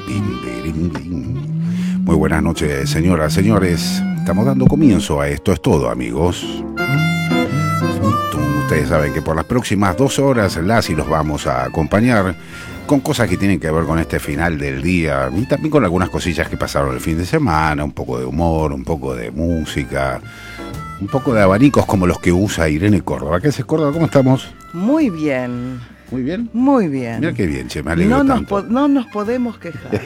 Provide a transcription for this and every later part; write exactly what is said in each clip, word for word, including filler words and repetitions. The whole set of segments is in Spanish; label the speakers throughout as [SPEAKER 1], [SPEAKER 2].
[SPEAKER 1] Muy buenas noches, señoras, señores. Estamos dando comienzo a Esto es Todo, amigos. Ustedes saben que por las próximas dos horas las y los vamos a acompañar con cosas que tienen que ver con este final del día y también con algunas cosillas que pasaron el fin de semana, un poco de humor, un poco de música, un poco de abanicos como los que usa Irene Córdoba. ¿Qué haces, Córdoba? ¿Cómo estamos?
[SPEAKER 2] Muy bien.
[SPEAKER 1] ¿Muy bien?
[SPEAKER 2] Muy bien.
[SPEAKER 1] Mira qué bien, che, me alegro
[SPEAKER 2] no nos
[SPEAKER 1] tanto.
[SPEAKER 2] Po- no nos podemos quejar.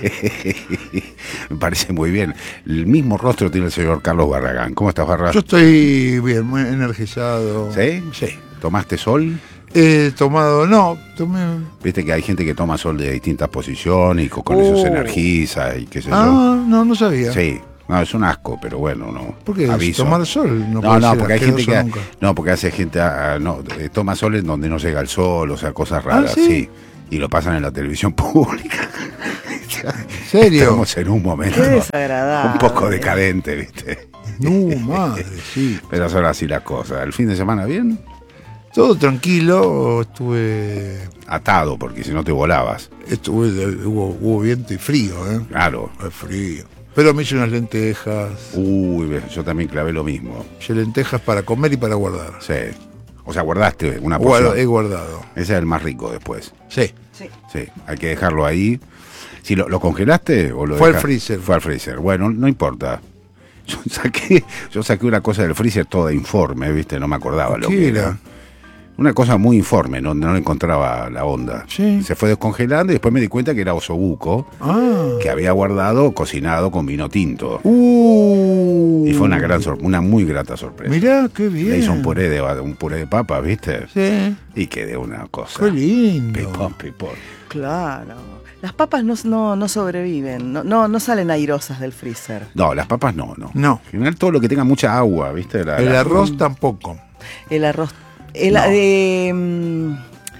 [SPEAKER 1] Me parece muy bien. El mismo rostro tiene el señor Carlos Barragán. ¿Cómo estás, Barragán?
[SPEAKER 3] Yo estoy bien, muy energizado.
[SPEAKER 1] ¿Sí?
[SPEAKER 3] Sí.
[SPEAKER 1] ¿Tomaste sol?
[SPEAKER 3] He tomado, no, tomé...
[SPEAKER 1] Viste que hay gente que toma sol de distintas posiciones y con, con
[SPEAKER 2] Oh.
[SPEAKER 1] eso se energiza y qué sé
[SPEAKER 3] Ah,
[SPEAKER 1] yo.
[SPEAKER 3] no, no sabía.
[SPEAKER 1] Sí. No, es un asco, pero bueno, no.
[SPEAKER 3] ¿Por qué?
[SPEAKER 1] Aviso.
[SPEAKER 3] Tomar sol no,
[SPEAKER 1] No,
[SPEAKER 3] puede
[SPEAKER 1] no,
[SPEAKER 3] ser
[SPEAKER 1] porque hay gente que
[SPEAKER 3] asqueroso nunca.
[SPEAKER 1] no, porque hace gente ah, no, eh, toma sol en donde no llega el sol, o sea, cosas raras,
[SPEAKER 3] ¿Ah, sí?
[SPEAKER 1] Y lo pasan en la televisión pública.
[SPEAKER 3] ¿En serio?
[SPEAKER 1] Estamos en un momento
[SPEAKER 2] Qué desagradable.
[SPEAKER 1] un poco decadente, ¿viste?
[SPEAKER 3] No, madre, sí.
[SPEAKER 1] Pero son así las cosas. ¿El fin de semana bien?
[SPEAKER 3] Todo tranquilo, estuve...
[SPEAKER 1] Atado, porque si no te volabas.
[SPEAKER 3] Estuve, hubo, hubo viento y frío, ¿eh?
[SPEAKER 1] Claro.
[SPEAKER 3] Fue frío. Pero me hice unas lentejas.
[SPEAKER 1] Uy, yo también clavé lo mismo.
[SPEAKER 3] Hice lentejas para comer y para guardar.
[SPEAKER 1] Sí. O sea, guardaste una porción.
[SPEAKER 3] Guarda, he guardado.
[SPEAKER 1] Ese es el más rico después.
[SPEAKER 3] Sí.
[SPEAKER 2] Sí.
[SPEAKER 1] Sí, hay que dejarlo ahí. Si lo, ¿lo congelaste o lo
[SPEAKER 3] Fue al
[SPEAKER 1] dejaste?
[SPEAKER 3] freezer.
[SPEAKER 1] Fue al freezer. Bueno, no importa. Yo saqué, yo saqué una cosa del freezer toda informe, ¿viste? No me acordaba lo
[SPEAKER 3] ¿Qué
[SPEAKER 1] que
[SPEAKER 3] era?
[SPEAKER 1] era. Una cosa muy informe, no, no encontraba la onda.
[SPEAKER 3] Sí.
[SPEAKER 1] Se fue descongelando y después me di cuenta que era osobuco,
[SPEAKER 3] Ah.
[SPEAKER 1] que había guardado, cocinado con vino tinto.
[SPEAKER 3] Uh.
[SPEAKER 1] Y fue una gran sor- una muy grata sorpresa.
[SPEAKER 3] Mirá, qué bien.
[SPEAKER 1] Le hizo un puré de un puré de papa, ¿viste?
[SPEAKER 3] Sí.
[SPEAKER 1] Y quedé una cosa.
[SPEAKER 3] Qué lindo.
[SPEAKER 1] Pipón, pipón.
[SPEAKER 2] Claro. Las papas no, no, no sobreviven, no, no, no salen airosas del freezer.
[SPEAKER 1] No, las papas no, no.
[SPEAKER 3] No.
[SPEAKER 1] En general todo lo que tenga mucha agua, ¿viste? La-
[SPEAKER 3] El
[SPEAKER 1] la-
[SPEAKER 3] arroz tampoco.
[SPEAKER 2] El arroz... El,
[SPEAKER 1] No.
[SPEAKER 2] eh, mm,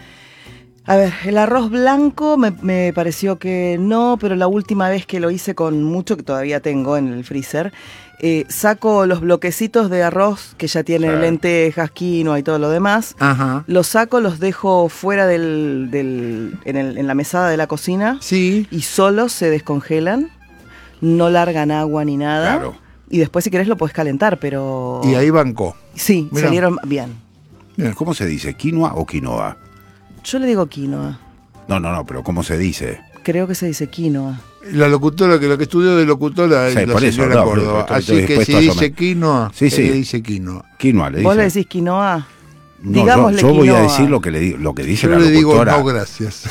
[SPEAKER 2] a ver, el arroz blanco me, me pareció que no, pero la última vez que lo hice con mucho, que todavía tengo en el freezer, eh, saco los bloquecitos de arroz que ya tienen
[SPEAKER 1] Sí.
[SPEAKER 2] lentejas, quinoa y todo lo demás.
[SPEAKER 3] Ajá.
[SPEAKER 2] Los saco, los dejo fuera del, del en, el- en la mesada de la cocina
[SPEAKER 3] Sí.
[SPEAKER 2] y solos se descongelan, no largan agua ni nada.
[SPEAKER 1] Claro.
[SPEAKER 2] Y después si querés lo podés calentar, pero...
[SPEAKER 3] Y ahí bancó.
[SPEAKER 2] Sí,
[SPEAKER 3] Mirá.
[SPEAKER 2] salieron bien.
[SPEAKER 1] ¿Cómo se dice? ¿Quinoa o quinoa?
[SPEAKER 2] Yo le digo quinoa.
[SPEAKER 1] No, no, no, pero ¿cómo se dice?
[SPEAKER 2] Creo que se dice quinoa.
[SPEAKER 3] La locutora, que la que estudió de locutora es
[SPEAKER 1] Sí,
[SPEAKER 3] la
[SPEAKER 1] por eso,
[SPEAKER 3] señora
[SPEAKER 1] no,
[SPEAKER 3] Córdoba.
[SPEAKER 1] estoy-
[SPEAKER 3] Así
[SPEAKER 1] estoy
[SPEAKER 3] que si
[SPEAKER 1] dispuesto a
[SPEAKER 3] dice
[SPEAKER 1] asumir.
[SPEAKER 3] quinoa,
[SPEAKER 1] Sí, sí.
[SPEAKER 3] le dice quinoa.
[SPEAKER 1] Quinoa, le dice.
[SPEAKER 2] ¿Vos le decís quinoa?
[SPEAKER 1] No, yo,
[SPEAKER 2] Digámosle
[SPEAKER 1] yo voy a
[SPEAKER 2] quinoa.
[SPEAKER 1] decir lo que, le, di- lo que dice
[SPEAKER 3] Yo
[SPEAKER 1] la
[SPEAKER 3] le digo
[SPEAKER 1] locutora.
[SPEAKER 3] no, gracias.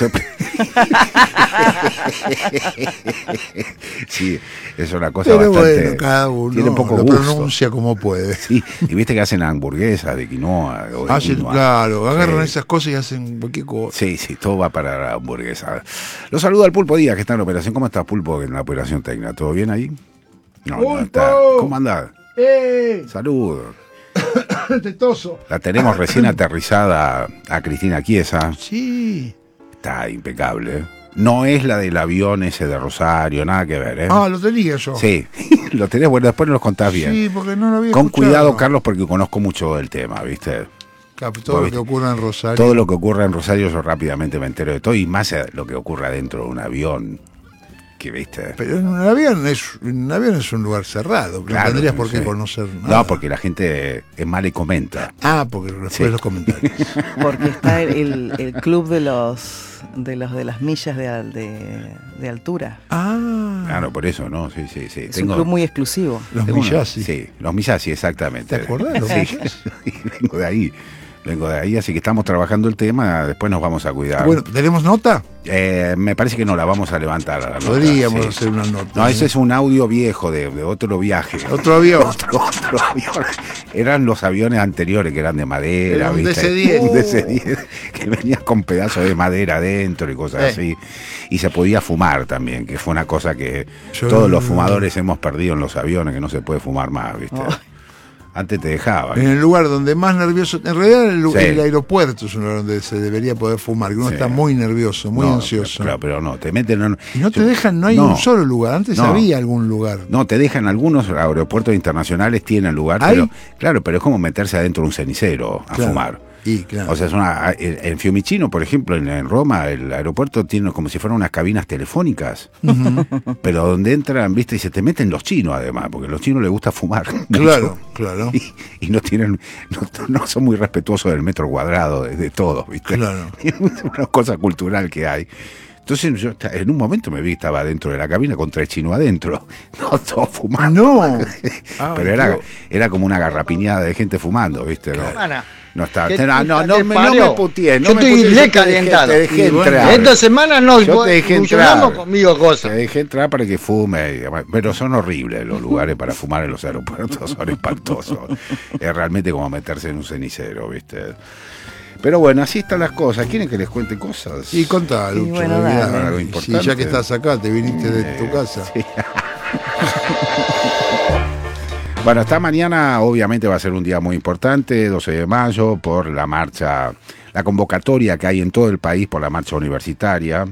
[SPEAKER 1] Sí, es una cosa
[SPEAKER 3] Pero
[SPEAKER 1] bastante...
[SPEAKER 3] bueno, cada uno
[SPEAKER 1] tiene poco
[SPEAKER 3] lo
[SPEAKER 1] gusto.
[SPEAKER 3] pronuncia como puede.
[SPEAKER 1] Sí, y viste que hacen hamburguesas de quinoa. O de
[SPEAKER 3] Hacen,
[SPEAKER 1] quinoa.
[SPEAKER 3] claro, agarran
[SPEAKER 1] Sí.
[SPEAKER 3] esas cosas y hacen cualquier cosa.
[SPEAKER 1] Sí, sí, todo va para la hamburguesa. Lo saludo al Pulpo Díaz, que está en la operación. ¿Cómo está Pulpo en la operación técnica? ¿Todo bien ahí? No, no
[SPEAKER 3] ¡Pulpo!
[SPEAKER 1] está. ¿Cómo andás?
[SPEAKER 3] ¡Eh!
[SPEAKER 1] Saludos.
[SPEAKER 3] Tetoso.
[SPEAKER 1] La tenemos recién aterrizada a Cristina Chiesa.
[SPEAKER 3] Sí.
[SPEAKER 1] Está impecable. No es la del avión ese de Rosario, nada que ver, ¿eh?
[SPEAKER 3] Ah, lo tenía yo.
[SPEAKER 1] Sí, lo tenés, bueno, después nos contás bien.
[SPEAKER 3] Sí, porque no lo había
[SPEAKER 1] Con
[SPEAKER 3] escuchado.
[SPEAKER 1] cuidado, Carlos, porque conozco mucho del tema, ¿viste?
[SPEAKER 3] Claro, todo
[SPEAKER 1] Vos
[SPEAKER 3] lo
[SPEAKER 1] viste.
[SPEAKER 3] que ocurre en Rosario.
[SPEAKER 1] Todo lo que ocurre en Rosario yo rápidamente me entero de todo, y más lo que ocurre dentro de un avión, que viste...
[SPEAKER 3] Pero en un avión es, en un avión es un lugar cerrado.
[SPEAKER 1] Claro,
[SPEAKER 3] no tendrías por qué
[SPEAKER 1] sí.
[SPEAKER 3] conocer nada.
[SPEAKER 1] No, porque la gente es mala y comenta.
[SPEAKER 3] Ah, porque después
[SPEAKER 1] Sí.
[SPEAKER 3] los comentarios.
[SPEAKER 2] Porque está el, el- el club de los de los de las millas de, al- de, de altura.
[SPEAKER 3] Ah.
[SPEAKER 1] Claro, por eso, ¿no? Sí, sí, sí.
[SPEAKER 2] Es un club muy exclusivo.
[SPEAKER 3] Los
[SPEAKER 1] tengo una-
[SPEAKER 3] Miyasi.
[SPEAKER 1] Sí, los Miyasi, exactamente.
[SPEAKER 3] ¿Te acordás, los
[SPEAKER 1] Sí,
[SPEAKER 3] Miyasi?
[SPEAKER 1] vengo de ahí. Vengo de ahí, así que estamos trabajando el tema, después nos vamos a cuidar.
[SPEAKER 3] Bueno, ¿tenemos nota?
[SPEAKER 1] Eh, me parece que no la vamos a levantar a la nota,
[SPEAKER 3] Podríamos
[SPEAKER 1] sí.
[SPEAKER 3] hacer una nota.
[SPEAKER 1] No,
[SPEAKER 3] ¿eh?
[SPEAKER 1] ese es un audio viejo de, de otro viaje.
[SPEAKER 3] Otro avión.
[SPEAKER 1] Otro, otro avión. Eran los aviones anteriores que eran de madera,
[SPEAKER 3] Era un
[SPEAKER 1] ¿viste?
[SPEAKER 3] D C diez.
[SPEAKER 1] Un D C diez que venía con pedazos de madera adentro y cosas
[SPEAKER 3] Eh.
[SPEAKER 1] así. Y se podía fumar también, que fue una cosa que
[SPEAKER 3] Yo-
[SPEAKER 1] todos los fumadores hemos perdido en los aviones, que no se puede fumar más, ¿viste?
[SPEAKER 2] Oh.
[SPEAKER 1] Antes te dejaban.
[SPEAKER 3] En el lugar donde más nervioso, en realidad el, lu-
[SPEAKER 1] Sí.
[SPEAKER 3] el aeropuerto es un lugar donde se debería poder fumar, que uno
[SPEAKER 1] Sí.
[SPEAKER 3] está muy nervioso, muy
[SPEAKER 1] No,
[SPEAKER 3] ansioso.
[SPEAKER 1] Claro, pero no, te meten en...
[SPEAKER 3] Y no te
[SPEAKER 1] yo-
[SPEAKER 3] dejan, no hay
[SPEAKER 1] no.
[SPEAKER 3] un solo lugar, antes
[SPEAKER 1] No.
[SPEAKER 3] había algún lugar.
[SPEAKER 1] No, te dejan algunos aeropuertos internacionales tienen lugar,
[SPEAKER 3] ¿Hay?
[SPEAKER 1] pero claro, pero es como meterse adentro de un cenicero a
[SPEAKER 3] Claro.
[SPEAKER 1] fumar.
[SPEAKER 3] Y, claro.
[SPEAKER 1] O sea, es una, en Fiumicino, por ejemplo, en, en Roma, el aeropuerto tiene como si fueran unas cabinas telefónicas,
[SPEAKER 3] Ujú.
[SPEAKER 1] pero donde entran, viste, y se te meten los chinos además, porque a los chinos les gusta fumar.
[SPEAKER 3] Claro,
[SPEAKER 1] mucho,
[SPEAKER 3] claro.
[SPEAKER 1] Y, y no tienen, no, no son muy respetuosos del metro cuadrado, de, de todos, viste.
[SPEAKER 3] Claro.
[SPEAKER 1] Es una cosa cultural que hay. Entonces yo en un momento me vi, estaba dentro de la cabina con tres chinos adentro, no todos fumando.
[SPEAKER 3] No. Ah,
[SPEAKER 1] Pero era,
[SPEAKER 3] Dios.
[SPEAKER 1] era como una garrapiñada de gente fumando, ¿viste? No,
[SPEAKER 4] Hermana,
[SPEAKER 1] no está.
[SPEAKER 4] ¿qué
[SPEAKER 1] No, no,
[SPEAKER 4] puta
[SPEAKER 1] no,
[SPEAKER 4] te
[SPEAKER 1] me, no
[SPEAKER 4] parió?
[SPEAKER 1] me puteé. No
[SPEAKER 4] Yo
[SPEAKER 1] me
[SPEAKER 4] estoy
[SPEAKER 1] puteé,
[SPEAKER 4] re
[SPEAKER 1] yo te dejé-
[SPEAKER 4] calentado.
[SPEAKER 1] Te dejé
[SPEAKER 3] Y bueno,
[SPEAKER 1] entrar.
[SPEAKER 4] esta semana no
[SPEAKER 1] Yo te dejé
[SPEAKER 4] funcionando
[SPEAKER 1] entrar.
[SPEAKER 4] conmigo
[SPEAKER 1] Te
[SPEAKER 4] cosas.
[SPEAKER 1] dejé entrar para que fume. y demás. Pero son horribles los lugares para fumar en los aeropuertos, son espantosos. Es realmente como meterse en un cenicero, ¿viste? Pero bueno, así están las cosas. ¿Quieren que les cuente cosas?
[SPEAKER 3] Y contá,
[SPEAKER 2] Y
[SPEAKER 3] Lucho,
[SPEAKER 2] bueno,
[SPEAKER 3] olvidá.
[SPEAKER 2] dale.
[SPEAKER 1] Algo
[SPEAKER 3] Si
[SPEAKER 1] importante.
[SPEAKER 3] ya que estás acá, te viniste de
[SPEAKER 1] Eh,
[SPEAKER 3] tu casa.
[SPEAKER 1] sí. Bueno, esta mañana obviamente va a ser un día muy importante, doce de mayo, por la marcha, la convocatoria que hay en todo el país por la marcha universitaria.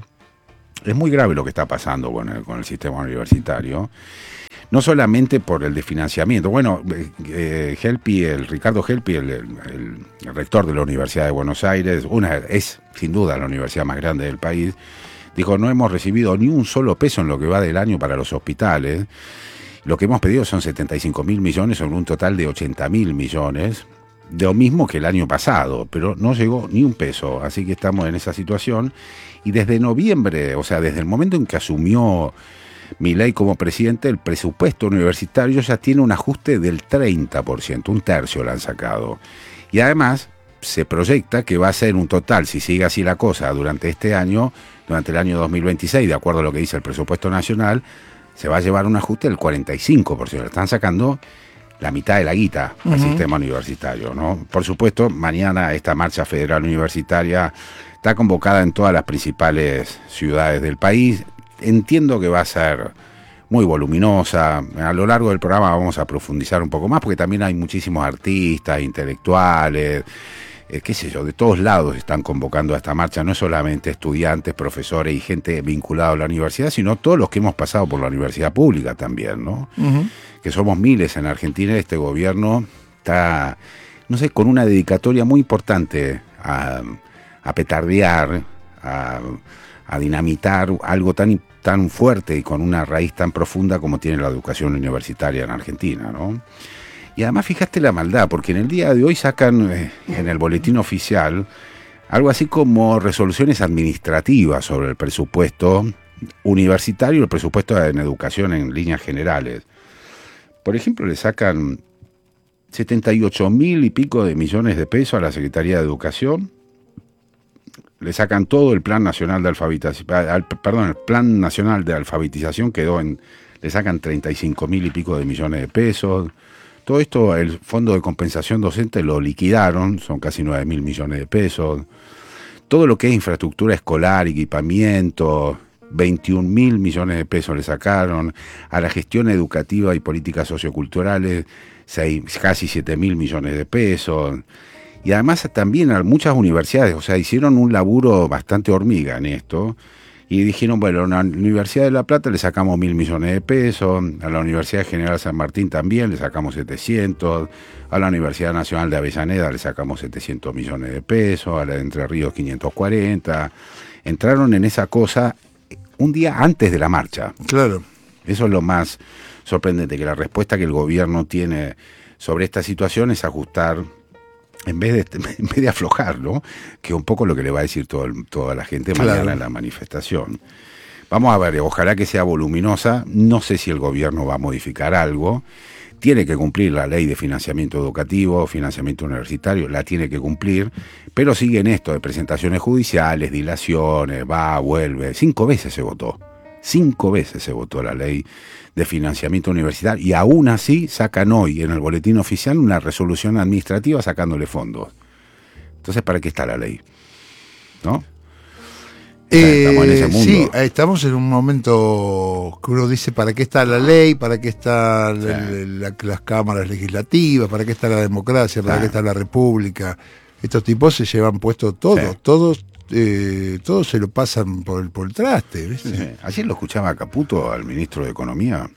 [SPEAKER 1] Es muy grave lo que está pasando con el, con el sistema universitario. No solamente por el desfinanciamiento. Bueno, eh, eh, Helpi, el Ricardo Helpi, el, el, el rector de la Universidad de Buenos Aires, una es sin duda la universidad más grande del país, dijo, no hemos recibido ni un solo peso en lo que va del año para los hospitales. Lo que hemos pedido son setenta y cinco mil millones sobre un total de ochenta mil millones, de lo mismo que el año pasado, pero no llegó ni un peso, así que estamos en esa situación. Y desde noviembre, o sea, desde el momento en que asumió Milei como presidente, el presupuesto universitario ya tiene un ajuste del treinta por ciento, un tercio lo han sacado. Y además se proyecta que va a ser un total, si sigue así la cosa, durante este año, durante el año dos mil veintiséis, de acuerdo a lo que dice el presupuesto nacional, se va a llevar un ajuste del cuarenta y cinco por ciento. Están sacando la mitad de la guita al
[SPEAKER 3] Ujú.
[SPEAKER 1] sistema universitario, ¿no? Por supuesto, mañana esta marcha federal universitaria está convocada en todas las principales ciudades del país. Entiendo que va a ser muy voluminosa. A lo largo del programa vamos a profundizar un poco más, porque también hay muchísimos artistas, intelectuales, eh, qué sé yo, de todos lados están convocando a esta marcha, no solamente estudiantes, profesores y gente vinculada a la universidad, sino todos los que hemos pasado por la universidad pública también, ¿no?
[SPEAKER 3] Ujú.
[SPEAKER 1] Que somos miles en Argentina. Este gobierno está, no sé, con una dedicatoria muy importante a, a petardear, a, a dinamitar algo tan, tan fuerte y con una raíz tan profunda como tiene la educación universitaria en Argentina, ¿no? Y además fíjate la maldad, porque en el día de hoy sacan eh, en el boletín oficial algo así como resoluciones administrativas sobre el presupuesto universitario y el presupuesto en educación en líneas generales. Por ejemplo, le sacan setenta y ocho mil y pico de millones de pesos a la Secretaría de Educación, le sacan todo el Plan Nacional de Alfabetización, perdón, el Plan Nacional de Alfabetización quedó en, le sacan treinta y cinco mil y pico de millones de pesos. Todo esto, el Fondo de Compensación Docente lo liquidaron, son casi nueve mil millones de pesos. Todo lo que es infraestructura escolar, equipamiento, veintiún mil millones de pesos le sacaron. A la gestión educativa y políticas socioculturales, seis, casi siete mil millones de pesos. Y además también a muchas universidades, o sea, hicieron un laburo bastante hormiga en esto. Y dijeron, bueno, a la Universidad de La Plata le sacamos mil millones de pesos, a la Universidad General San Martín también le sacamos setecientos, a la Universidad Nacional de Avellaneda le sacamos setecientos millones de pesos, a la de Entre Ríos quinientos cuarenta. Entraron en esa cosa un día antes de la marcha.
[SPEAKER 3] Claro.
[SPEAKER 1] Eso es lo más sorprendente, que la respuesta que el gobierno tiene sobre esta situación es ajustar, en vez de en vez de aflojar, ¿no? Que es un poco lo que le va a decir todo el, toda la gente
[SPEAKER 3] Claro.
[SPEAKER 1] mañana en la manifestación. Vamos a ver, ojalá que sea voluminosa. No sé si el gobierno va a modificar algo. Tiene que cumplir la ley de financiamiento educativo, financiamiento universitario, la tiene que cumplir, pero sigue en esto de presentaciones judiciales, dilaciones, va, vuelve. Cinco veces se votó. Cinco veces se votó la ley de financiamiento universitario y aún así sacan hoy en el boletín oficial una resolución administrativa sacándole fondos. Entonces, ¿para qué está la ley? ¿No?
[SPEAKER 3] Eh,
[SPEAKER 1] Estamos en ese mundo.
[SPEAKER 3] Sí, estamos en un momento que uno dice para qué está la ley, para qué están
[SPEAKER 1] Sí.
[SPEAKER 3] la, las cámaras legislativas, para qué está la democracia, para
[SPEAKER 1] Sí.
[SPEAKER 3] qué está la república. Estos tipos se llevan puesto todo,
[SPEAKER 1] Sí.
[SPEAKER 3] todos, eh, todos se lo pasan por el, por el traste, ¿viste?
[SPEAKER 1] Sí. Ayer lo escuchaba a Caputo, al ministro de Economía.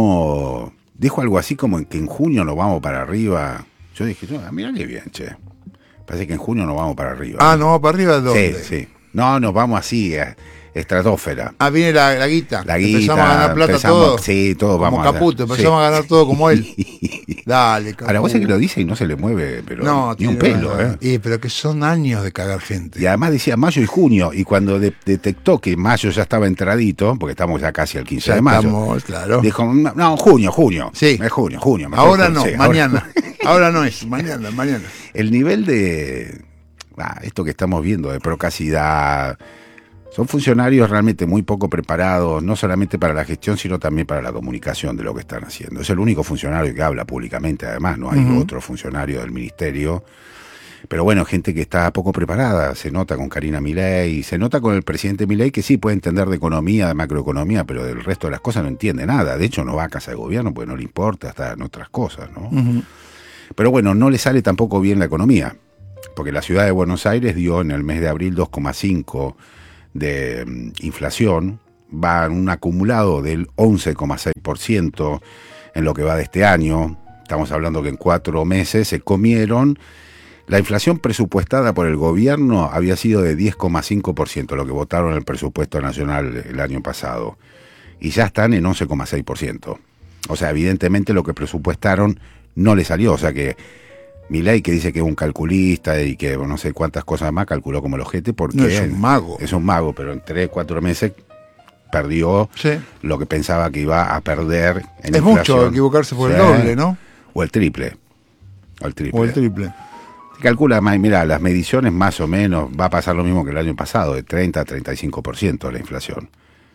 [SPEAKER 1] No dijo algo así como que en junio nos vamos para arriba. Yo dije, no, mirá qué bien, che. Parece que en junio nos vamos para arriba.
[SPEAKER 3] Ah, ¿no vamos para arriba? ¿Dónde?
[SPEAKER 1] Sí, sí. No, nos vamos así, a estratosfera.
[SPEAKER 3] Ah, viene la, la guita.
[SPEAKER 1] La guita.
[SPEAKER 3] Empezamos a ganar plata
[SPEAKER 1] empezamos,
[SPEAKER 3] todo.
[SPEAKER 1] Sí, todo
[SPEAKER 3] como
[SPEAKER 1] vamos
[SPEAKER 3] Caputo,
[SPEAKER 1] a
[SPEAKER 3] empezamos
[SPEAKER 1] sí.
[SPEAKER 3] a ganar todo como él. Dale, Caputo.
[SPEAKER 1] Ahora, vos es que lo dice y no se le mueve, pero
[SPEAKER 3] no,
[SPEAKER 1] ni un
[SPEAKER 3] tiene
[SPEAKER 1] pelo,
[SPEAKER 3] nada.
[SPEAKER 1] ¿eh?
[SPEAKER 3] Y, pero que son años de cagar gente.
[SPEAKER 1] Y además decía mayo y junio, y cuando de- detectó que mayo ya estaba entradito, porque estamos ya casi al quince
[SPEAKER 3] Ya
[SPEAKER 1] de mayo,
[SPEAKER 3] estamos, claro.
[SPEAKER 1] dijo, no, junio, junio.
[SPEAKER 3] Sí.
[SPEAKER 1] Es junio, junio. mejor
[SPEAKER 3] Ahora
[SPEAKER 1] junio,
[SPEAKER 3] no,
[SPEAKER 1] sí, ahora-
[SPEAKER 3] mañana. Ahora no es, mañana, mañana.
[SPEAKER 1] El nivel de ah, esto que estamos viendo, de procacidad, son funcionarios realmente muy poco preparados, no solamente para la gestión, sino también para la comunicación de lo que están haciendo. Es el único funcionario que habla públicamente, además, no hay
[SPEAKER 3] Uh-huh.
[SPEAKER 1] otro funcionario del ministerio. Pero bueno, gente que está poco preparada, se nota con Karina Milei, se nota con el presidente Milei, que sí puede entender de economía, de macroeconomía, pero del resto de las cosas no entiende nada. De hecho, no va a casa de gobierno porque no le importa, está en otras cosas, ¿no?
[SPEAKER 3] Uh-huh.
[SPEAKER 1] Pero bueno, no le sale tampoco bien la economía, porque la ciudad de Buenos Aires dio en el mes de abril dos coma cinco de mm, inflación, va en un acumulado del once coma seis por ciento en lo que va de este año. Estamos hablando que en cuatro meses se comieron. La inflación presupuestada por el gobierno había sido de diez coma cinco por ciento, lo que votaron en el presupuesto nacional el año pasado, y ya están en once coma seis por ciento. O sea, evidentemente lo que presupuestaron no le salió, o sea que Milei, que dice que es un calculista y que no sé cuántas cosas más, calculó como el ojete porque
[SPEAKER 3] No, es un mago.
[SPEAKER 1] Es un mago, pero en tres, cuatro meses perdió
[SPEAKER 3] Sí.
[SPEAKER 1] lo que pensaba que iba a perder en
[SPEAKER 3] Es
[SPEAKER 1] inflación.
[SPEAKER 3] mucho equivocarse por el
[SPEAKER 1] Sí.
[SPEAKER 3] doble, ¿no?
[SPEAKER 1] O el triple. O el triple.
[SPEAKER 3] O el triple.
[SPEAKER 1] Se calcula, más, mira, las mediciones más o menos va a pasar lo mismo que el año pasado, de treinta a treinta y cinco por ciento la inflación.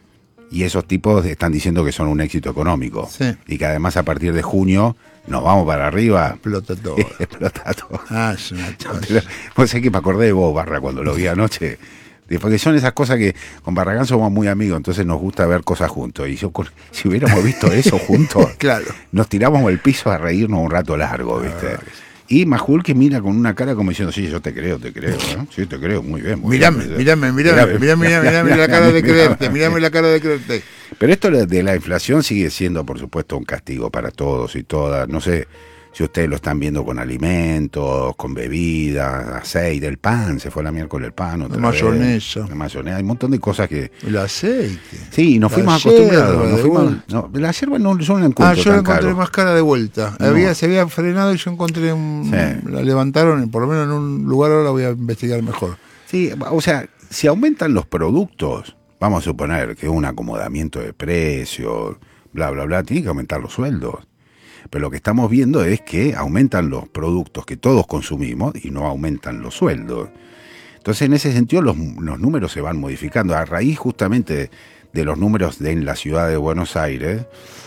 [SPEAKER 1] Y esos tipos están diciendo que son un éxito económico.
[SPEAKER 3] Sí.
[SPEAKER 1] Y que además a partir de junio nos vamos para arriba.
[SPEAKER 3] Explota todo.
[SPEAKER 1] Explota todo.
[SPEAKER 3] Ah, es una cosa.
[SPEAKER 1] Pero, vos sabés que me acordé de vos, Barra, cuando lo vi anoche. De- Porque son esas cosas que con Barragán somos muy amigos, entonces nos gusta ver cosas juntos. Y yo, con- si hubiéramos visto eso juntos,
[SPEAKER 3] Claro.
[SPEAKER 1] nos tiramos al piso a reírnos un rato largo, ¿viste? Y Majul que mira con una cara como diciendo, sí, yo te creo, te creo, ¿eh? Sí, te creo, muy bien. Muy
[SPEAKER 3] Mirame,
[SPEAKER 1] bien.
[SPEAKER 3] mirame, mirame, mirame, mirame, mirame la cara de creerte, mirame la cara de creerte.
[SPEAKER 1] Pero esto de la inflación sigue siendo, por supuesto, un castigo para todos y todas. No sé si ustedes lo están viendo con alimentos, con bebidas, aceite, el pan, se fue la miércoles el pan. Otra
[SPEAKER 3] La
[SPEAKER 1] vez.
[SPEAKER 3] mayonesa.
[SPEAKER 1] La mayonesa, hay un montón de cosas que...
[SPEAKER 3] El aceite.
[SPEAKER 1] Sí, nos
[SPEAKER 3] La
[SPEAKER 1] fuimos
[SPEAKER 3] yerba
[SPEAKER 1] acostumbrados.
[SPEAKER 3] de
[SPEAKER 1] Nos fuimos,
[SPEAKER 3] vuelta.
[SPEAKER 1] no, la yerba no, yo no la
[SPEAKER 3] Ah,
[SPEAKER 1] encuentro
[SPEAKER 3] yo la
[SPEAKER 1] tan
[SPEAKER 3] encontré
[SPEAKER 1] caro.
[SPEAKER 3] más cara de vuelta.
[SPEAKER 1] No.
[SPEAKER 3] Había, se había frenado y yo encontré un,
[SPEAKER 1] Sí.
[SPEAKER 3] la levantaron, por lo menos en un lugar, ahora la voy a investigar mejor.
[SPEAKER 1] Sí, o sea, si aumentan los productos, vamos a suponer que un acomodamiento de precios, bla, bla, bla, tiene que aumentar los sueldos. Pero lo que estamos viendo es que aumentan los productos que todos consumimos y no aumentan los sueldos. Entonces, en ese sentido, los, los números se van modificando. A raíz justamente de los números de en la ciudad de Buenos Aires,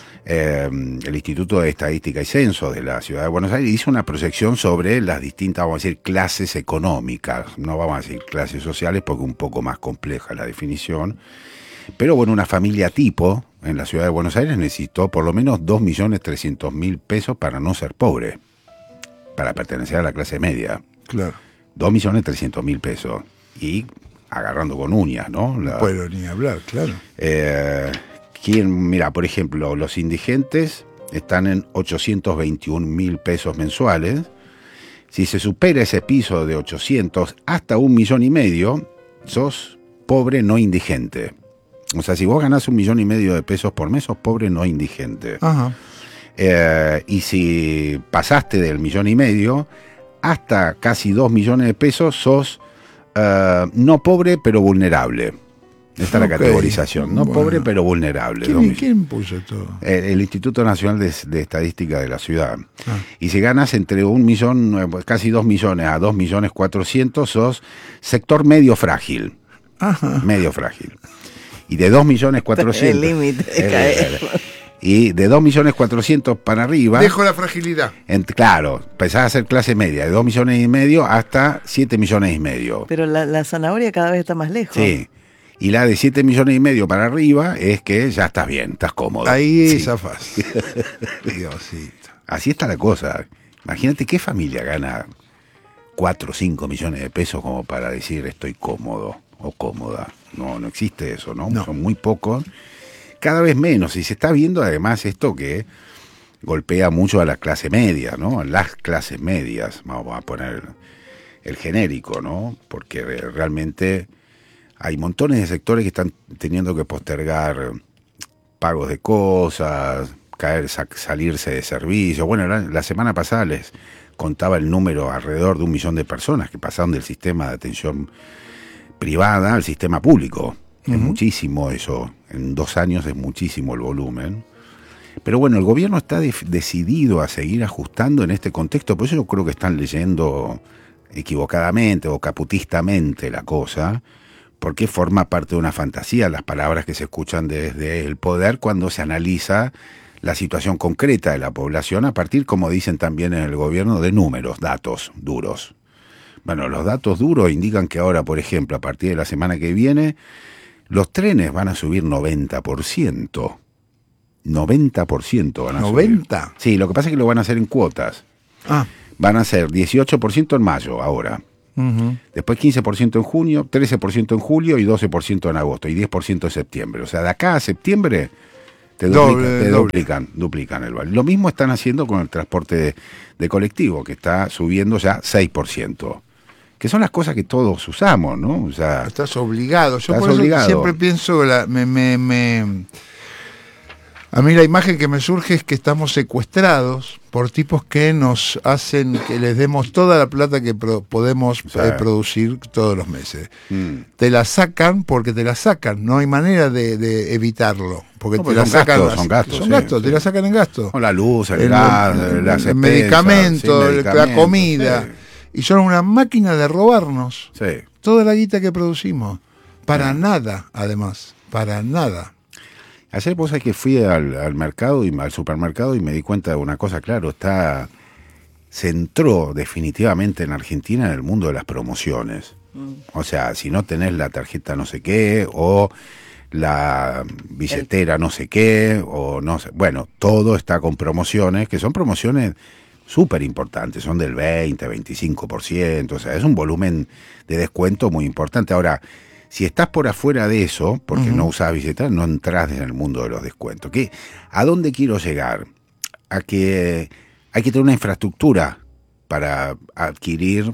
[SPEAKER 1] eh, el Instituto de Estadística y Censo de la ciudad de Buenos Aires hizo una proyección sobre las distintas, vamos a decir, clases económicas. No vamos a decir clases sociales porque es un poco más compleja la definición. Pero bueno, una familia tipo en la ciudad de Buenos Aires necesitó por lo menos dos millones trescientos mil pesos para no ser pobre, para pertenecer a la clase media.
[SPEAKER 3] Claro.
[SPEAKER 1] dos millones trescientos mil pesos. Y agarrando con uñas, ¿no? La,
[SPEAKER 3] No puedo ni hablar, claro.
[SPEAKER 1] eh, ¿quién, mira, por ejemplo, los indigentes están en ochocientos veintiún mil pesos mensuales. Si se supera ese piso de ochocientos hasta un millón y medio, sos pobre no indigente. O sea, si vos ganás un millón y medio de pesos por mes, sos pobre no indigente.
[SPEAKER 3] Ajá.
[SPEAKER 1] Eh, y si pasaste del millón y medio hasta casi dos millones de pesos, sos eh, no pobre pero vulnerable. Esta es la
[SPEAKER 3] Ok,
[SPEAKER 1] categorización, no
[SPEAKER 3] bueno.
[SPEAKER 1] pobre pero vulnerable. dos
[SPEAKER 3] ¿Quién,
[SPEAKER 1] millones.
[SPEAKER 3] ¿Quién puso todo?
[SPEAKER 1] El, el Instituto Nacional de, de Estadística de la ciudad.
[SPEAKER 3] Ah.
[SPEAKER 1] Y si ganas entre un millón, eh, casi dos millones a dos millones cuatrocientos, sos sector medio frágil.
[SPEAKER 3] Ajá.
[SPEAKER 1] Medio frágil. Y de dos millones cuatrocientos.
[SPEAKER 2] El límite de caer.
[SPEAKER 1] Y de dos millones cuatrocientos para arriba.
[SPEAKER 3] Dejo la fragilidad.
[SPEAKER 1] En- claro, empezás a ser clase media, de dos millones y medio hasta siete millones y medio.
[SPEAKER 2] Pero la, la zanahoria cada vez está más lejos.
[SPEAKER 1] Sí. Y la de siete millones y medio para arriba es que ya estás bien, estás cómodo.
[SPEAKER 3] Ahí
[SPEAKER 1] Sí.
[SPEAKER 3] zafás. Diosito.
[SPEAKER 1] Así está la cosa. Imagínate qué familia gana cuatro o cinco millones de pesos como para decir estoy cómodo o cómoda. No, no existe eso, ¿no?
[SPEAKER 3] No.
[SPEAKER 1] Son muy pocos. Cada vez menos. Y se está viendo además esto que golpea mucho a la clase media, ¿no? Las clases medias, vamos a poner. el genérico, ¿no? Porque realmente hay montones de sectores que están teniendo que postergar pagos de cosas, caer, salirse de servicio. Bueno, la, la semana pasada les contaba el número alrededor de un millón de personas que pasaron del sistema de atención privada al sistema público. Uh-huh. Es muchísimo eso, en dos años es muchísimo el volumen. Pero bueno, el gobierno está de, decidido a seguir ajustando en este contexto, por eso yo creo que están leyendo equivocadamente o caputistamente la cosa, porque forma parte de una fantasía las palabras que se escuchan desde el poder cuando se analiza la situación concreta de la población a partir, como dicen también en el gobierno, de números, datos duros. Bueno, los datos duros indican que ahora, por ejemplo, a partir de la semana que viene, los trenes van a subir noventa por ciento. noventa por ciento van a
[SPEAKER 3] ¿noventa?
[SPEAKER 1] Subir. Sí, lo que pasa es que lo van a hacer en cuotas.
[SPEAKER 3] Ah.
[SPEAKER 1] Van a ser dieciocho por ciento en mayo ahora. Uh-huh. Después quince por ciento en junio, trece por ciento en julio y doce por ciento en agosto y diez por ciento en septiembre. O sea, de acá a septiembre te,
[SPEAKER 3] doble,
[SPEAKER 1] duplican, te
[SPEAKER 3] doble.
[SPEAKER 1] duplican, duplican el valor. Lo mismo están haciendo con el transporte de, de colectivo, que está subiendo ya seis por ciento. Que son las cosas que todos usamos, ¿no? O sea,
[SPEAKER 3] estás obligado. Yo
[SPEAKER 1] estás
[SPEAKER 3] por eso
[SPEAKER 1] obligado.
[SPEAKER 3] siempre pienso, la, me, me, me... a mí la imagen que me surge es que estamos secuestrados por tipos que nos hacen que les demos toda la plata que pro, podemos
[SPEAKER 1] sí.
[SPEAKER 3] eh, producir todos los meses.
[SPEAKER 1] Mm.
[SPEAKER 3] Te la sacan porque te la sacan, no hay manera de, de evitarlo. Porque
[SPEAKER 1] no,
[SPEAKER 3] te la
[SPEAKER 1] son
[SPEAKER 3] sacan.
[SPEAKER 1] Gastos, son gastos.
[SPEAKER 3] Son
[SPEAKER 1] sí,
[SPEAKER 3] gastos,
[SPEAKER 1] sí.
[SPEAKER 3] te la sacan en gasto.
[SPEAKER 1] O la luz, el,
[SPEAKER 3] el
[SPEAKER 1] gas,
[SPEAKER 3] el,
[SPEAKER 1] las
[SPEAKER 3] el
[SPEAKER 1] expensas,
[SPEAKER 3] medicamento,
[SPEAKER 1] sí,
[SPEAKER 3] la
[SPEAKER 1] medicamento,
[SPEAKER 3] comida.
[SPEAKER 1] Sí.
[SPEAKER 3] Y son una máquina de robarnos
[SPEAKER 1] Sí.
[SPEAKER 3] toda la guita que producimos. Para sí. nada, además. Para nada.
[SPEAKER 1] Ayer vos sabés que fui al, al mercado y al supermercado y me di cuenta de una cosa, claro, está se entró definitivamente en Argentina en el mundo de las promociones. Mm. O sea, si no tenés la tarjeta no sé qué, o la billetera no sé qué, o no sé, bueno, todo está con promociones, que son promociones súper importantes, son del veinte, veinticinco por ciento, o sea, es un volumen de descuento muy importante. Ahora, si estás por afuera de eso, porque uh-huh. no usás billetera, no entras en el mundo de los descuentos. ¿Qué? ¿A dónde quiero llegar? A que hay que tener una infraestructura para adquirir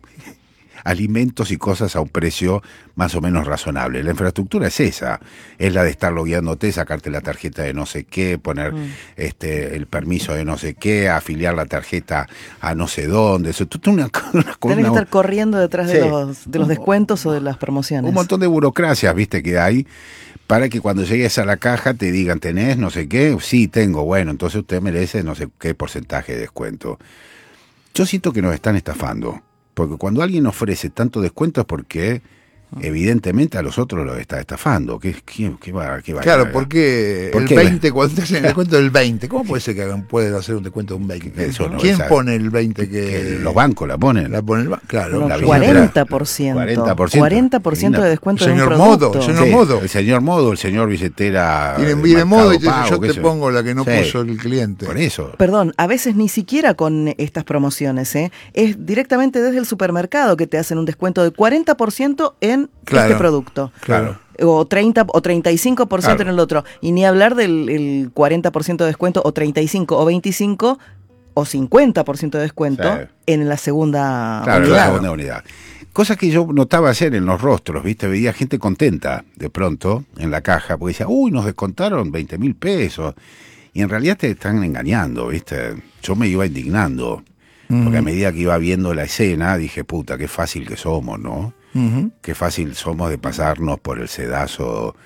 [SPEAKER 1] alimentos y cosas a un precio más o menos razonable. La infraestructura es esa, es la de estar logueándote, sacarte la tarjeta de no sé qué, poner mm. este el permiso de no sé qué, afiliar la tarjeta a no sé dónde. Eso, tú, tú una, una,
[SPEAKER 2] Tienes
[SPEAKER 1] una,
[SPEAKER 2] que estar corriendo detrás sí. de, los, de los
[SPEAKER 1] un,
[SPEAKER 2] descuentos o de las promociones.
[SPEAKER 1] Un montón de burocracias, viste, que hay, para que cuando llegues a la caja te digan, ¿tenés no sé qué? Sí, tengo. Bueno, entonces usted merece no sé qué porcentaje de descuento. Yo siento que nos están estafando. Porque cuando alguien ofrece tanto descuento es porque evidentemente a los otros los está estafando. ¿Qué, qué, qué va, qué va
[SPEAKER 3] claro, porque
[SPEAKER 1] ¿Por
[SPEAKER 3] el
[SPEAKER 1] qué?
[SPEAKER 3] veinte, cuando te hacen el descuento del veinte, ¿cómo puede ser que hagan, pueden hacer un descuento de un veinte?
[SPEAKER 1] Eso no,
[SPEAKER 3] ¿Quién
[SPEAKER 1] esa,
[SPEAKER 3] pone el veinte? Que,
[SPEAKER 1] que los bancos la ponen.
[SPEAKER 3] La ponen el banco, claro.
[SPEAKER 2] No, cuarenta por ciento.
[SPEAKER 1] cuarenta por ciento.
[SPEAKER 2] cuarenta por ciento de descuento
[SPEAKER 3] el
[SPEAKER 2] en un
[SPEAKER 3] señor
[SPEAKER 2] producto.
[SPEAKER 3] Modo, el señor
[SPEAKER 1] sí,
[SPEAKER 3] Modo.
[SPEAKER 1] El señor Modo, el señor billetera.
[SPEAKER 3] Tienen viene Modo y te
[SPEAKER 1] pago,
[SPEAKER 3] dice, yo te
[SPEAKER 1] sé.
[SPEAKER 3] pongo la que no
[SPEAKER 1] sí.
[SPEAKER 3] puso el cliente.
[SPEAKER 1] Por eso.
[SPEAKER 2] Perdón, a veces ni siquiera con estas promociones, ¿eh? Es directamente desde el supermercado que te hacen un descuento de cuarenta por ciento en
[SPEAKER 3] claro,
[SPEAKER 2] este producto.
[SPEAKER 1] Claro.
[SPEAKER 2] O treinta o treinta y cinco por ciento
[SPEAKER 1] claro.
[SPEAKER 2] en el otro. Y ni hablar del el cuarenta por ciento de descuento o treinta y cinco o veinticinco o cincuenta por ciento de descuento
[SPEAKER 1] sí.
[SPEAKER 2] en la segunda
[SPEAKER 1] claro,
[SPEAKER 2] unidad.
[SPEAKER 1] En la segunda unidad. Cosa que yo notaba ayer en los rostros, ¿viste? Veía gente contenta de pronto en la caja, porque decía, uy, nos descontaron veinte mil pesos. Y en realidad te están engañando, ¿viste? Yo me iba indignando, uh-huh. porque a medida que iba viendo la escena, dije, puta, qué fácil que somos, ¿no? Uh-huh. Qué fácil somos de pasarnos por el sedazo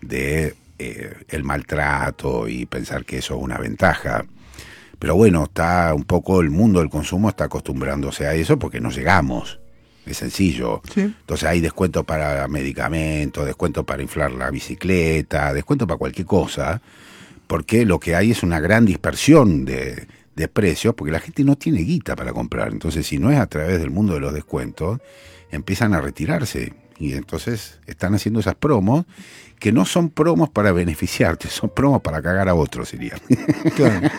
[SPEAKER 1] de eh, el maltrato y pensar que eso es una ventaja. Pero bueno, está un poco el mundo del consumo está acostumbrándose a eso porque no llegamos. Es sencillo.
[SPEAKER 3] Sí.
[SPEAKER 1] Entonces hay descuentos para medicamentos, descuentos para inflar la bicicleta, descuentos para cualquier cosa, porque lo que hay es una gran dispersión de, de precios, porque la gente no tiene guita para comprar. Entonces, si no es a través del mundo de los descuentos, empiezan a retirarse y entonces están haciendo esas promos que no son promos para beneficiarte, son promos para cagar a otros, sería. Claro.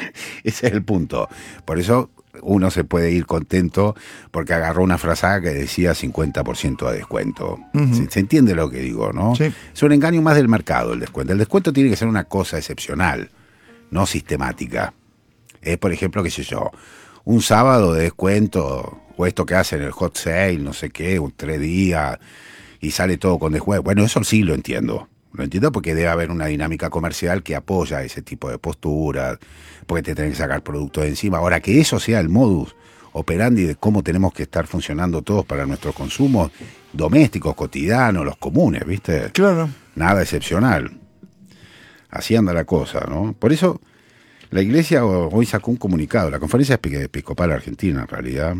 [SPEAKER 1] Ese es el punto. Por eso uno se puede ir contento porque agarró una frazada que decía cincuenta por ciento de descuento. Uh-huh. ¿Se, se entiende lo que digo, no?
[SPEAKER 3] Sí.
[SPEAKER 1] Es un engaño más del mercado el descuento. El descuento tiene que ser una cosa excepcional, no sistemática. Es, por ejemplo, qué sé yo, un sábado de descuento, o esto que hacen el hot sale, no sé qué, un tres días, y sale todo con descuento. Bueno, eso sí lo entiendo. Lo entiendo porque debe haber una dinámica comercial que apoya ese tipo de posturas, porque te tenés que sacar productos de encima. Ahora, que eso sea el modus operandi de cómo tenemos que estar funcionando todos para nuestros consumos domésticos, cotidianos, los comunes, ¿viste?
[SPEAKER 3] Claro.
[SPEAKER 1] Nada excepcional. Así anda la cosa, ¿no? Por eso, la Iglesia hoy sacó un comunicado, la Conferencia Episcopal Argentina, en realidad.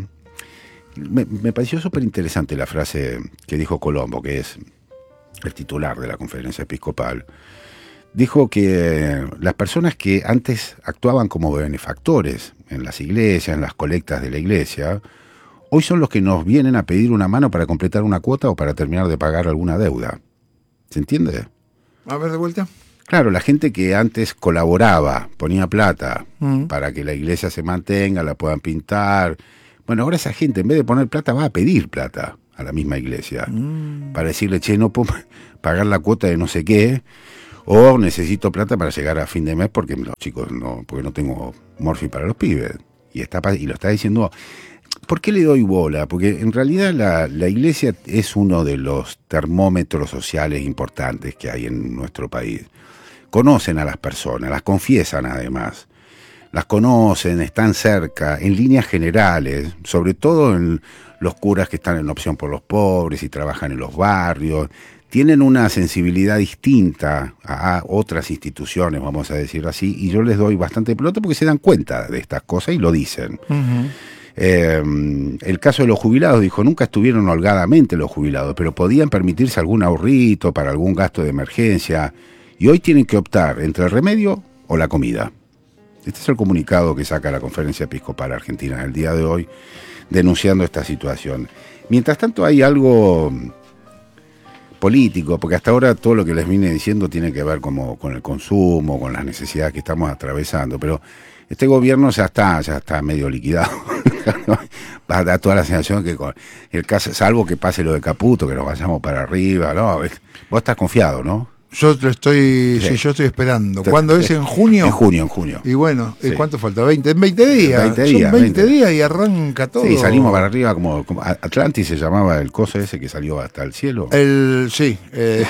[SPEAKER 1] Me, me pareció súper interesante la frase que dijo Colombo, que es el titular de la Conferencia Episcopal. Dijo que las personas que antes actuaban como benefactores en las iglesias, en las colectas de la iglesia, hoy son los que nos vienen a pedir una mano para completar una cuota o para terminar de pagar alguna deuda. ¿Se entiende?
[SPEAKER 3] A ver, de vuelta.
[SPEAKER 1] Claro, la gente que antes colaboraba, ponía plata
[SPEAKER 3] Mm.
[SPEAKER 1] para que la iglesia se mantenga, la puedan pintar. Bueno, ahora esa gente, en vez de poner plata, va a pedir plata a la misma iglesia.
[SPEAKER 3] Mm.
[SPEAKER 1] Para decirle, che, no puedo pagar la cuota de no sé qué, o necesito plata para llegar a fin de mes porque los chicos no, porque no tengo morfi para los pibes. Y está y lo está diciendo. ¿Por qué le doy bola? Porque en realidad la, la iglesia es uno de los termómetros sociales importantes que hay en nuestro país. Conocen a las personas, las confiesan además. Las conocen, están cerca, en líneas generales, sobre todo en los curas que están en opción por los pobres y trabajan en los barrios. Tienen una sensibilidad distinta a otras instituciones, vamos a decir así, y yo les doy bastante pelota porque se dan cuenta de estas cosas y lo dicen.
[SPEAKER 3] Uh-huh.
[SPEAKER 1] Eh, el caso de los jubilados, dijo, nunca estuvieron holgadamente los jubilados, pero podían permitirse algún ahorrito para algún gasto de emergencia, y hoy tienen que optar entre el remedio o la comida. Este es el comunicado que saca la Conferencia Episcopal Argentina el día de hoy, denunciando esta situación. Mientras tanto hay algo político, porque hasta ahora todo lo que les vine diciendo tiene que ver como con el consumo, con las necesidades que estamos atravesando, pero este gobierno ya está, ya está medio liquidado. Va a dar toda la sensación que con el caso, salvo que pase lo de Caputo, que nos vayamos para arriba, ¿no? Vos estás confiado, ¿no?
[SPEAKER 3] Yo lo estoy, sí. Sí, yo estoy esperando. ¿Cuándo es? ¿En junio?
[SPEAKER 1] En junio, en junio.
[SPEAKER 3] Y bueno,
[SPEAKER 1] sí.
[SPEAKER 3] ¿cuánto falta? veinte, en veinte días.
[SPEAKER 1] veinte días.
[SPEAKER 3] Son veinte, veinte días y arranca todo.
[SPEAKER 1] Sí, salimos para arriba como, como Atlantis se llamaba el coso ese que salió hasta el cielo.
[SPEAKER 3] El, sí. Eh.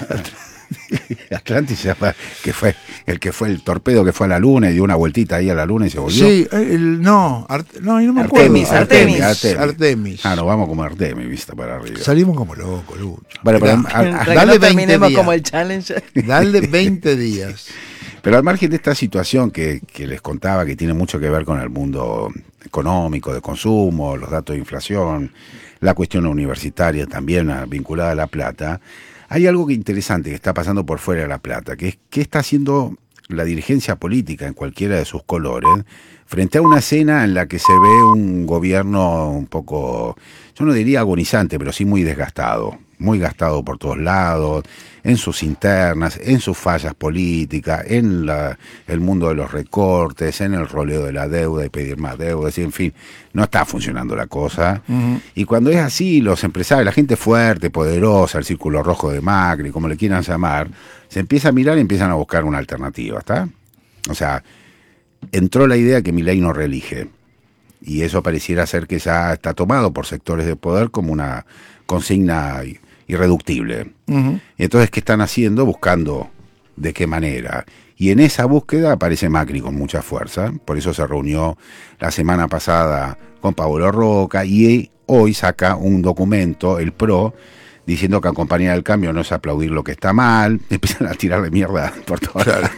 [SPEAKER 1] Atlantis se llama, que fue el que fue el torpedo que fue a la luna y dio una vueltita ahí a la luna y se volvió.
[SPEAKER 3] Sí, el, no, Art, no, no me
[SPEAKER 2] Artemis,
[SPEAKER 3] acuerdo.
[SPEAKER 2] Artemis,
[SPEAKER 3] Artemis. Artemis.
[SPEAKER 1] Ah, nos vamos como Artemis, vista para arriba.
[SPEAKER 3] Salimos como locos, Lucho.
[SPEAKER 1] Bueno, pero
[SPEAKER 2] a, a, a, dale no veinte días. Como el Challenger.
[SPEAKER 3] Dale veinte días.
[SPEAKER 1] Pero al margen de esta situación que, que les contaba, que tiene mucho que ver con el mundo económico, de consumo, los datos de inflación, la cuestión universitaria también vinculada a La Plata, hay algo que interesante que está pasando por fuera de La Plata, que es qué está haciendo la dirigencia política en cualquiera de sus colores frente a una escena en la que se ve un gobierno un poco, yo no diría agonizante, pero sí muy desgastado, muy gastado por todos lados, en sus internas, en sus fallas políticas, en la, el mundo de los recortes, en el roleo de la deuda y pedir más deuda, en fin, no está funcionando la cosa. Uh-huh. Y cuando es así, los empresarios, la gente fuerte, poderosa, el círculo rojo de Macri, como le quieran llamar, se empieza a mirar y empiezan a buscar una alternativa, ¿está? O sea, entró la idea que Milei no reelige, y eso pareciera ser que ya está tomado por sectores de poder como una consigna irreductible. Uh-huh. Entonces, ¿qué están haciendo? Buscando de qué manera. Y en esa búsqueda aparece Macri con mucha fuerza, por eso se reunió la semana pasada con Paolo Roca y hoy saca un documento, el PRO, diciendo que acompañar el cambio no es aplaudir lo que está mal, empiezan a tirarle mierda por todas las...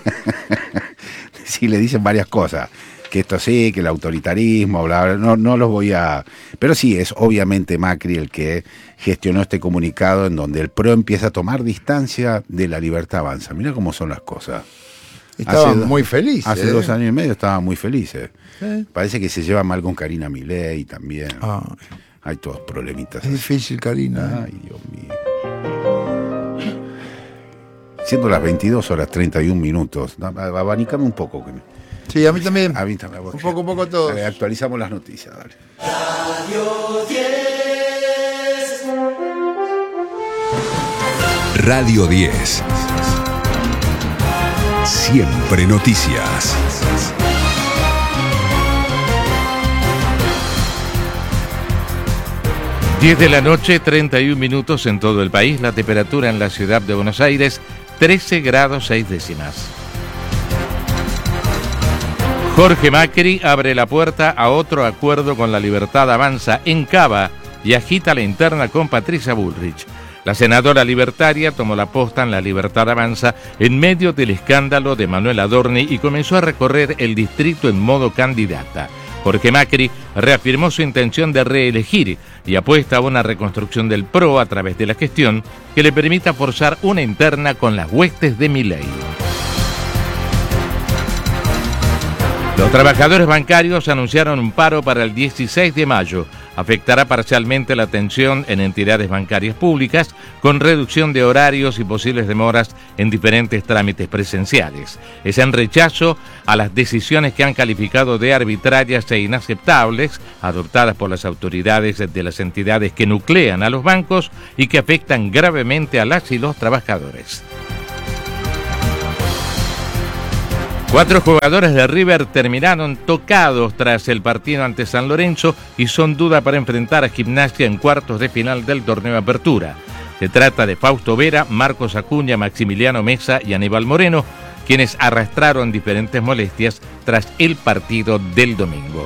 [SPEAKER 1] Sí, le dicen varias cosas, que esto sí, que el autoritarismo, bla, bla, no, no los voy a... Pero sí, es obviamente Macri el que gestionó este comunicado en donde el PRO empieza a tomar distancia de La Libertad Avanza. Mirá cómo son las cosas.
[SPEAKER 3] Estaban muy felices.
[SPEAKER 1] Hace
[SPEAKER 3] ¿eh?
[SPEAKER 1] dos años y medio estaban muy felices.
[SPEAKER 3] ¿Eh?
[SPEAKER 1] Parece que se lleva mal con Karina Milei también.
[SPEAKER 3] Ah.
[SPEAKER 1] Hay todos problemitas.
[SPEAKER 3] Es así. Difícil, Karina.
[SPEAKER 1] Ay, Dios mío. Siendo las veintidós horas treinta y un minutos, abanicame un poco. Que me...
[SPEAKER 3] Sí, a mí también.
[SPEAKER 1] A mí también.
[SPEAKER 3] Un poco, un poco todos.
[SPEAKER 1] Ver, actualizamos las noticias, dale.
[SPEAKER 4] Radio diez. Radio diez. Siempre noticias.
[SPEAKER 5] diez de la noche, treinta y un minutos en todo el país. La temperatura en la ciudad de Buenos Aires, trece grados seis décimas. Jorge Macri abre la puerta a otro acuerdo con La Libertad Avanza en Cava y agita la interna con Patricia Bullrich. La senadora libertaria tomó la posta en La Libertad Avanza en medio del escándalo de Manuel Adorni y comenzó a recorrer el distrito en modo candidata. Jorge Macri reafirmó su intención de reelegir y apuesta a una reconstrucción del P R O a través de la gestión que le permita forzar una interna con las huestes de Milei. Los trabajadores bancarios anunciaron un paro para el dieciséis de mayo. Afectará parcialmente la atención en entidades bancarias públicas, con reducción de horarios y posibles demoras en diferentes trámites presenciales. Es en rechazo a las decisiones que han calificado de arbitrarias e inaceptables, adoptadas por las autoridades de las entidades que nuclean a los bancos y que afectan gravemente a las y los trabajadores. Cuatro jugadores de River terminaron tocados tras el partido ante San Lorenzo y son duda para enfrentar a Gimnasia en cuartos de final del torneo Apertura. Se trata de Fausto Vera, Marcos Acuña, Maximiliano Mesa y Aníbal Moreno, quienes arrastraron diferentes molestias tras el partido del domingo.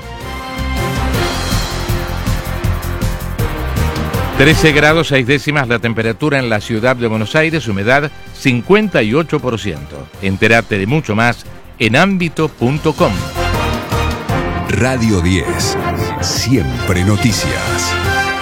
[SPEAKER 5] trece grados seis décimas la temperatura en la ciudad de Buenos Aires, humedad cincuenta y ocho por ciento. Entérate de mucho más en ámbito punto com.
[SPEAKER 4] Radio diez. Siempre noticias.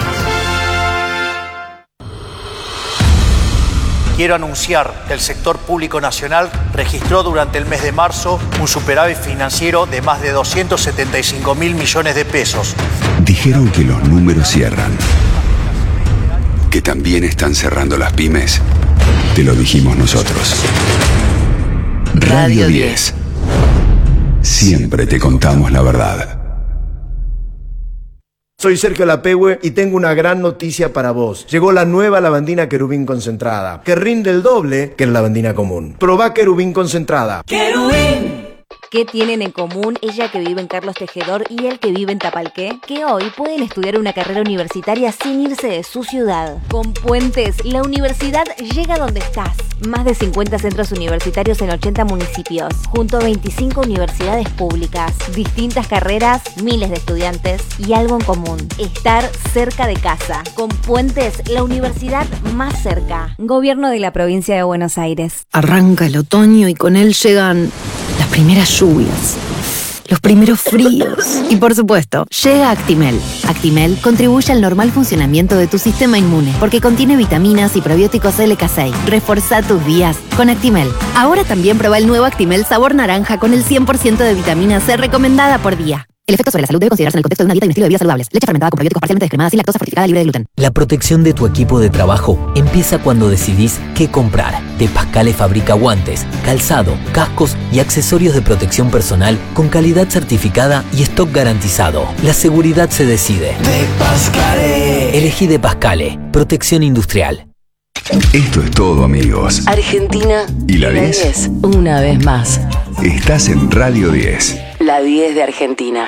[SPEAKER 6] Quiero anunciar que el sector público nacional registró durante el mes de marzo un superávit financiero de más de doscientos setenta y cinco mil millones de pesos.
[SPEAKER 4] Dijeron que los números cierran, que también están cerrando las pymes. Te lo dijimos nosotros. Radio diez. Siempre te contamos la verdad.
[SPEAKER 7] Soy Sergio Lapehue y tengo una gran noticia para vos. Llegó la nueva lavandina Querubín concentrada, que rinde el doble que la lavandina común. Probá Querubín concentrada.
[SPEAKER 8] ¡Querubín! ¿Qué tienen en común ella que vive en Carlos Tejedor y él que vive en Tapalqué? Que hoy pueden estudiar una carrera universitaria sin irse de su ciudad. Con Puentes, la universidad llega donde estás. Más de cincuenta centros universitarios en ochenta municipios, junto a veinticinco universidades públicas. Distintas carreras, miles de estudiantes y algo en común: estar cerca de casa. Con Puentes, la universidad más cerca. Gobierno de la provincia de Buenos Aires.
[SPEAKER 9] Arranca el otoño y con él llegan las primeras lluvias, los primeros fríos y, por supuesto, llega Actimel. Actimel contribuye al normal funcionamiento de tu sistema inmune porque contiene vitaminas y probióticos L K seis. Reforzá tus días con Actimel. Ahora también prueba el nuevo Actimel sabor naranja con el cien por ciento de vitamina C recomendada por día. El efecto sobre la salud debe considerarse en el contexto de una dieta y un estilo de vida saludables. Leche fermentada con probióticos parcialmente descremada sin lactosa, fortificada, libre de gluten.
[SPEAKER 10] La protección de tu equipo de trabajo empieza cuando decidís qué comprar. De Pascale fabrica guantes, calzado, cascos y accesorios de protección personal con calidad certificada y stock garantizado. La seguridad se decide.
[SPEAKER 11] De Pascale.
[SPEAKER 10] Elegí De Pascale. Protección industrial.
[SPEAKER 4] Esto es todo, amigos.
[SPEAKER 12] Argentina
[SPEAKER 4] y la diez.
[SPEAKER 12] Una vez más.
[SPEAKER 4] Estás en Radio diez.
[SPEAKER 12] La diez de Argentina.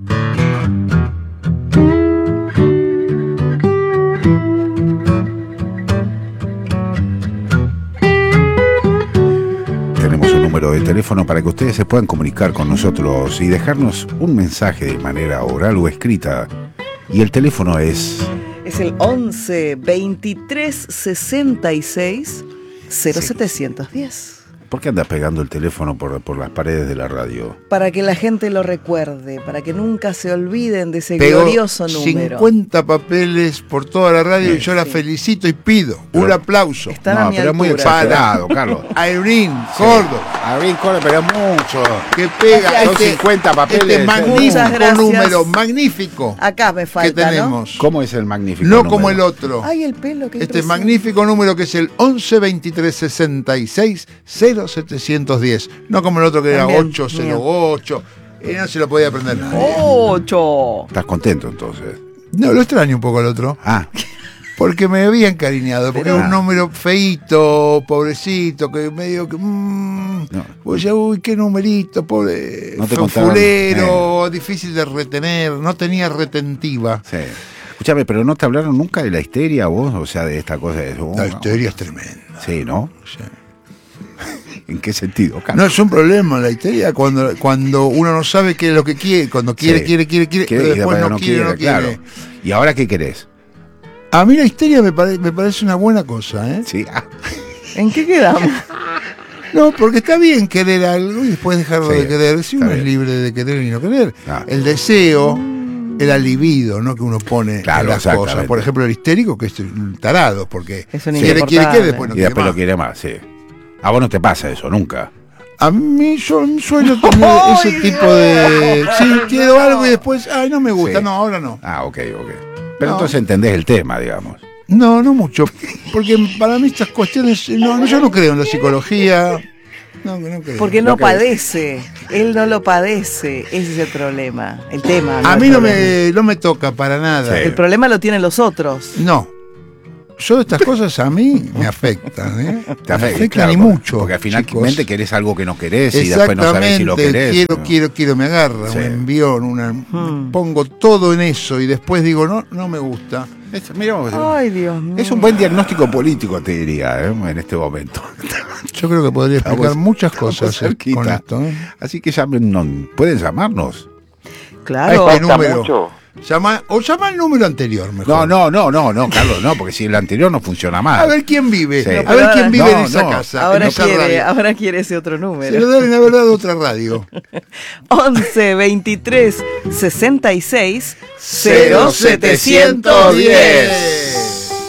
[SPEAKER 1] Tenemos un número de teléfono para que ustedes se puedan comunicar con nosotros y dejarnos un mensaje de manera oral o escrita. Y el teléfono es...
[SPEAKER 2] Es el once veintitrés sesenta y seis cero setecientos diez.
[SPEAKER 1] ¿Por qué andas pegando el teléfono por, por las paredes de la radio?
[SPEAKER 2] Para que la gente lo recuerde, para que nunca se olviden de ese
[SPEAKER 3] Pegó
[SPEAKER 2] glorioso número.
[SPEAKER 3] cincuenta papeles por toda la radio sí, y yo sí. la felicito y pido pero, un aplauso.
[SPEAKER 2] Están
[SPEAKER 3] no,
[SPEAKER 2] a mi
[SPEAKER 3] pero
[SPEAKER 2] altura.
[SPEAKER 3] Es muy exagerado, Carlos. Airín, sí. Córdoba.
[SPEAKER 1] Airín, Córdoba, pero mucho.
[SPEAKER 3] Que pega
[SPEAKER 1] Son
[SPEAKER 3] este,
[SPEAKER 1] cincuenta papeles.
[SPEAKER 3] Este magnífico número, magnífico.
[SPEAKER 2] Acá me falta,
[SPEAKER 3] que tenemos.
[SPEAKER 2] ¿no?
[SPEAKER 1] ¿Cómo es el magnífico
[SPEAKER 3] No
[SPEAKER 1] número?
[SPEAKER 3] como el otro.
[SPEAKER 2] Ay, el pelo, qué
[SPEAKER 3] Este magnífico número que es el once veintitrés sesenta y seis cero setecientos diez. No como el otro que era ocho cero ocho. Y no se lo podía aprender nadie.
[SPEAKER 2] ocho.
[SPEAKER 1] ¿Estás contento entonces?
[SPEAKER 3] No, lo extraño un poco al otro.
[SPEAKER 1] Ah.
[SPEAKER 3] Porque me había encariñado, porque
[SPEAKER 1] Pero,
[SPEAKER 3] era un
[SPEAKER 1] ah.
[SPEAKER 3] número feíto, pobrecito, que medio que... Mmm,
[SPEAKER 1] no.
[SPEAKER 3] Pues ya, uy, qué numerito, pobre,
[SPEAKER 1] no te
[SPEAKER 3] fulero,
[SPEAKER 1] contaron,
[SPEAKER 3] eh. difícil de retener, no tenía retentiva.
[SPEAKER 1] Sí. Escúchame, pero no te hablaron nunca de la histeria vos, o sea, de esta cosa de... Oh,
[SPEAKER 3] La histeria es tremenda.
[SPEAKER 1] Sí, ¿no?
[SPEAKER 3] Sí.
[SPEAKER 1] ¿En qué sentido, Carlos?
[SPEAKER 3] No es un problema la histeria cuando, cuando uno no sabe qué es lo que quiere, cuando quiere,
[SPEAKER 1] Sí.
[SPEAKER 3] quiere, quiere, quiere,
[SPEAKER 1] Quiere
[SPEAKER 3] pero
[SPEAKER 1] y
[SPEAKER 3] después
[SPEAKER 1] después
[SPEAKER 3] no,
[SPEAKER 1] no
[SPEAKER 3] quiere, no
[SPEAKER 1] quiere, claro.
[SPEAKER 3] quiere.
[SPEAKER 1] ¿Y ahora qué querés?
[SPEAKER 3] A mí la histeria me, pare, me parece una buena cosa, ¿eh?
[SPEAKER 1] Sí. Ah,
[SPEAKER 2] ¿En qué quedamos?
[SPEAKER 3] No, porque está bien querer algo y después dejarlo
[SPEAKER 1] Sí,
[SPEAKER 3] de querer. Si uno
[SPEAKER 1] está
[SPEAKER 3] es
[SPEAKER 1] bien.
[SPEAKER 3] libre de querer y no querer.
[SPEAKER 1] Ah.
[SPEAKER 3] El deseo, el libido, ¿no? Que uno pone
[SPEAKER 1] Claro,
[SPEAKER 3] en las
[SPEAKER 1] exactamente.
[SPEAKER 3] cosas. Por ejemplo, el histérico, que es un tarado, porque
[SPEAKER 2] Es un
[SPEAKER 3] quiere, quiere,
[SPEAKER 2] insoportable.
[SPEAKER 3] quiere, después no
[SPEAKER 1] y
[SPEAKER 3] quiere
[SPEAKER 1] después
[SPEAKER 3] más.
[SPEAKER 1] lo quiere más, sí. A vos no te pasa eso, nunca.
[SPEAKER 3] A mí yo suelo tener ese tipo de... Sí, quiero algo y después, ay, no me gusta.
[SPEAKER 1] Sí.
[SPEAKER 3] No, ahora no.
[SPEAKER 1] Ah, ok, ok. Pero
[SPEAKER 3] No.
[SPEAKER 1] entonces entendés el tema, digamos.
[SPEAKER 3] No, no mucho. Porque para mí estas cuestiones... No, no, yo no creo en la psicología. No, no creo.
[SPEAKER 2] Porque
[SPEAKER 1] Lo
[SPEAKER 2] no
[SPEAKER 1] que-
[SPEAKER 2] padece. Él no lo padece. Ese es el problema. El tema.
[SPEAKER 3] A
[SPEAKER 2] el
[SPEAKER 3] mí no
[SPEAKER 2] problema.
[SPEAKER 3] me, no me toca para nada.
[SPEAKER 1] Sí.
[SPEAKER 2] El problema lo tienen los otros.
[SPEAKER 3] No. Yo estas cosas a mí me afectan, ¿eh?
[SPEAKER 1] Te
[SPEAKER 3] me
[SPEAKER 1] afecta,
[SPEAKER 3] afectan
[SPEAKER 1] claro,
[SPEAKER 3] y
[SPEAKER 1] porque-
[SPEAKER 3] mucho.
[SPEAKER 1] Porque finalmente
[SPEAKER 3] chicos.
[SPEAKER 1] querés algo que no querés y después no sabés si lo querés.
[SPEAKER 3] quiero,
[SPEAKER 1] ¿no?
[SPEAKER 3] quiero, quiero, me agarra
[SPEAKER 1] Sí.
[SPEAKER 3] un envión, una,
[SPEAKER 2] Hmm.
[SPEAKER 3] pongo todo en eso y después digo, no, no me gusta.
[SPEAKER 1] Es, mirá vos,
[SPEAKER 2] Ay, Dios mío.
[SPEAKER 1] es un buen diagnóstico político, te diría, ¿eh? En este momento.
[SPEAKER 3] Yo creo que podría explicar
[SPEAKER 1] Estamos-
[SPEAKER 3] muchas
[SPEAKER 1] estamos
[SPEAKER 3] cosas eh,
[SPEAKER 1] cerquita.
[SPEAKER 3] con esto. ¿eh?
[SPEAKER 1] Así que llamen, no, pueden llamarnos.
[SPEAKER 2] Claro.
[SPEAKER 3] A este número. Llama, o llama al número anterior, mejor.
[SPEAKER 1] No, no, no, no, no, Carlos, no, porque si el anterior no funciona mal.
[SPEAKER 3] A ver quién vive.
[SPEAKER 1] Sí.
[SPEAKER 3] A
[SPEAKER 2] pero
[SPEAKER 3] ver quién
[SPEAKER 2] ahora-
[SPEAKER 3] vive en
[SPEAKER 1] No,
[SPEAKER 3] esa
[SPEAKER 1] no.
[SPEAKER 3] casa. en
[SPEAKER 2] Ahora
[SPEAKER 3] esa
[SPEAKER 2] quiere,
[SPEAKER 3] radio.
[SPEAKER 2] ahora quiere ese otro
[SPEAKER 3] Se lo
[SPEAKER 2] número.
[SPEAKER 3] deben haber dado otra radio.
[SPEAKER 2] once veintitrés sesenta y seis
[SPEAKER 3] cero
[SPEAKER 2] cero setecientos diez.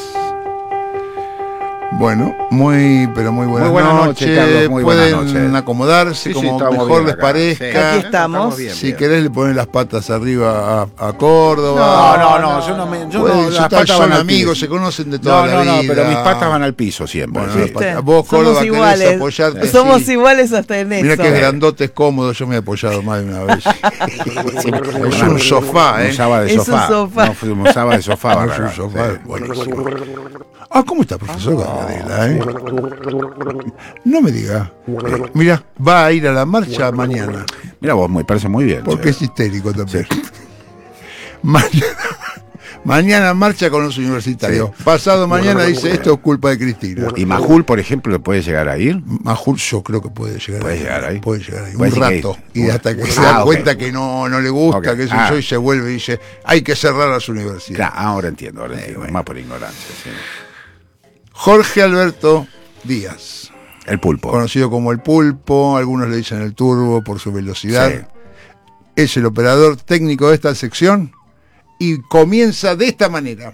[SPEAKER 3] Bueno, muy, pero muy buenas,
[SPEAKER 1] Muy buenas
[SPEAKER 3] noches.
[SPEAKER 1] noches, Carlos, muy buenas
[SPEAKER 3] Pueden
[SPEAKER 1] noches.
[SPEAKER 3] acomodarse
[SPEAKER 1] Sí, sí,
[SPEAKER 3] como
[SPEAKER 1] estamos
[SPEAKER 3] mejor
[SPEAKER 1] bien
[SPEAKER 3] les
[SPEAKER 1] acá.
[SPEAKER 3] parezca.
[SPEAKER 1] Sí,
[SPEAKER 2] Aquí estamos.
[SPEAKER 1] bien,
[SPEAKER 3] Si
[SPEAKER 1] bien.
[SPEAKER 3] querés le ponen las patas arriba a, a Córdoba.
[SPEAKER 1] No, no, no, yo no me. Yo
[SPEAKER 3] Pueden
[SPEAKER 1] no, las
[SPEAKER 3] disfrutar,
[SPEAKER 1] patas
[SPEAKER 3] son
[SPEAKER 1] van al
[SPEAKER 3] amigos,
[SPEAKER 1] piso.
[SPEAKER 3] se conocen de toda
[SPEAKER 1] No,
[SPEAKER 3] la
[SPEAKER 1] no, no,
[SPEAKER 3] vida.
[SPEAKER 1] pero mis patas van al piso siempre.
[SPEAKER 3] Bueno,
[SPEAKER 1] sí.
[SPEAKER 3] las patas- vos,
[SPEAKER 2] Somos
[SPEAKER 3] Córdoba, querés
[SPEAKER 2] iguales.
[SPEAKER 3] apoyarte.
[SPEAKER 2] Somos
[SPEAKER 3] sí.
[SPEAKER 2] iguales hasta en eso.
[SPEAKER 3] Mira que grandote es cómodo, yo me he apoyado más de una vez. Es un sofá, ¿eh?
[SPEAKER 1] Usaba de
[SPEAKER 2] Es un
[SPEAKER 1] sofá.
[SPEAKER 2] sofá.
[SPEAKER 1] No, fue- usaba de sofá.
[SPEAKER 3] Ah, es un
[SPEAKER 1] Barragán,
[SPEAKER 3] sofá,
[SPEAKER 1] sí.
[SPEAKER 3] buenísimo. Ah, ¿cómo está, profesor Gardela, eh? No me diga. Eh, mira, va a ir a la marcha mañana.
[SPEAKER 1] Mira vos, me parece muy bien.
[SPEAKER 3] Porque
[SPEAKER 1] che.
[SPEAKER 3] es histérico también. Mañana, mañana marcha con los universitarios.
[SPEAKER 1] Sí.
[SPEAKER 3] Pasado mañana dice esto es culpa de Cristina.
[SPEAKER 1] ¿Y Majul, por ejemplo, puede llegar a ir?
[SPEAKER 3] Majul yo creo que puede llegar
[SPEAKER 1] Puede
[SPEAKER 3] ahí.
[SPEAKER 1] llegar ahí.
[SPEAKER 3] Puede llegar ahí. Un
[SPEAKER 1] Puede decir
[SPEAKER 3] rato.
[SPEAKER 1] que-
[SPEAKER 3] Y hasta que se
[SPEAKER 1] Ah,
[SPEAKER 3] da
[SPEAKER 1] ok.
[SPEAKER 3] cuenta que no, no le gusta,
[SPEAKER 1] Ok.
[SPEAKER 3] que eso
[SPEAKER 1] Ah.
[SPEAKER 3] y se vuelve y dice, hay que cerrar las universidades.
[SPEAKER 1] Claro, ahora entiendo, ahora entiendo. Más por ignorancia, sí.
[SPEAKER 3] Jorge Alberto Díaz,
[SPEAKER 1] El pulpo.
[SPEAKER 3] conocido como el Pulpo, algunos le dicen el Turbo por su velocidad.
[SPEAKER 1] Sí.
[SPEAKER 3] Es el operador técnico de esta sección y comienza de esta manera.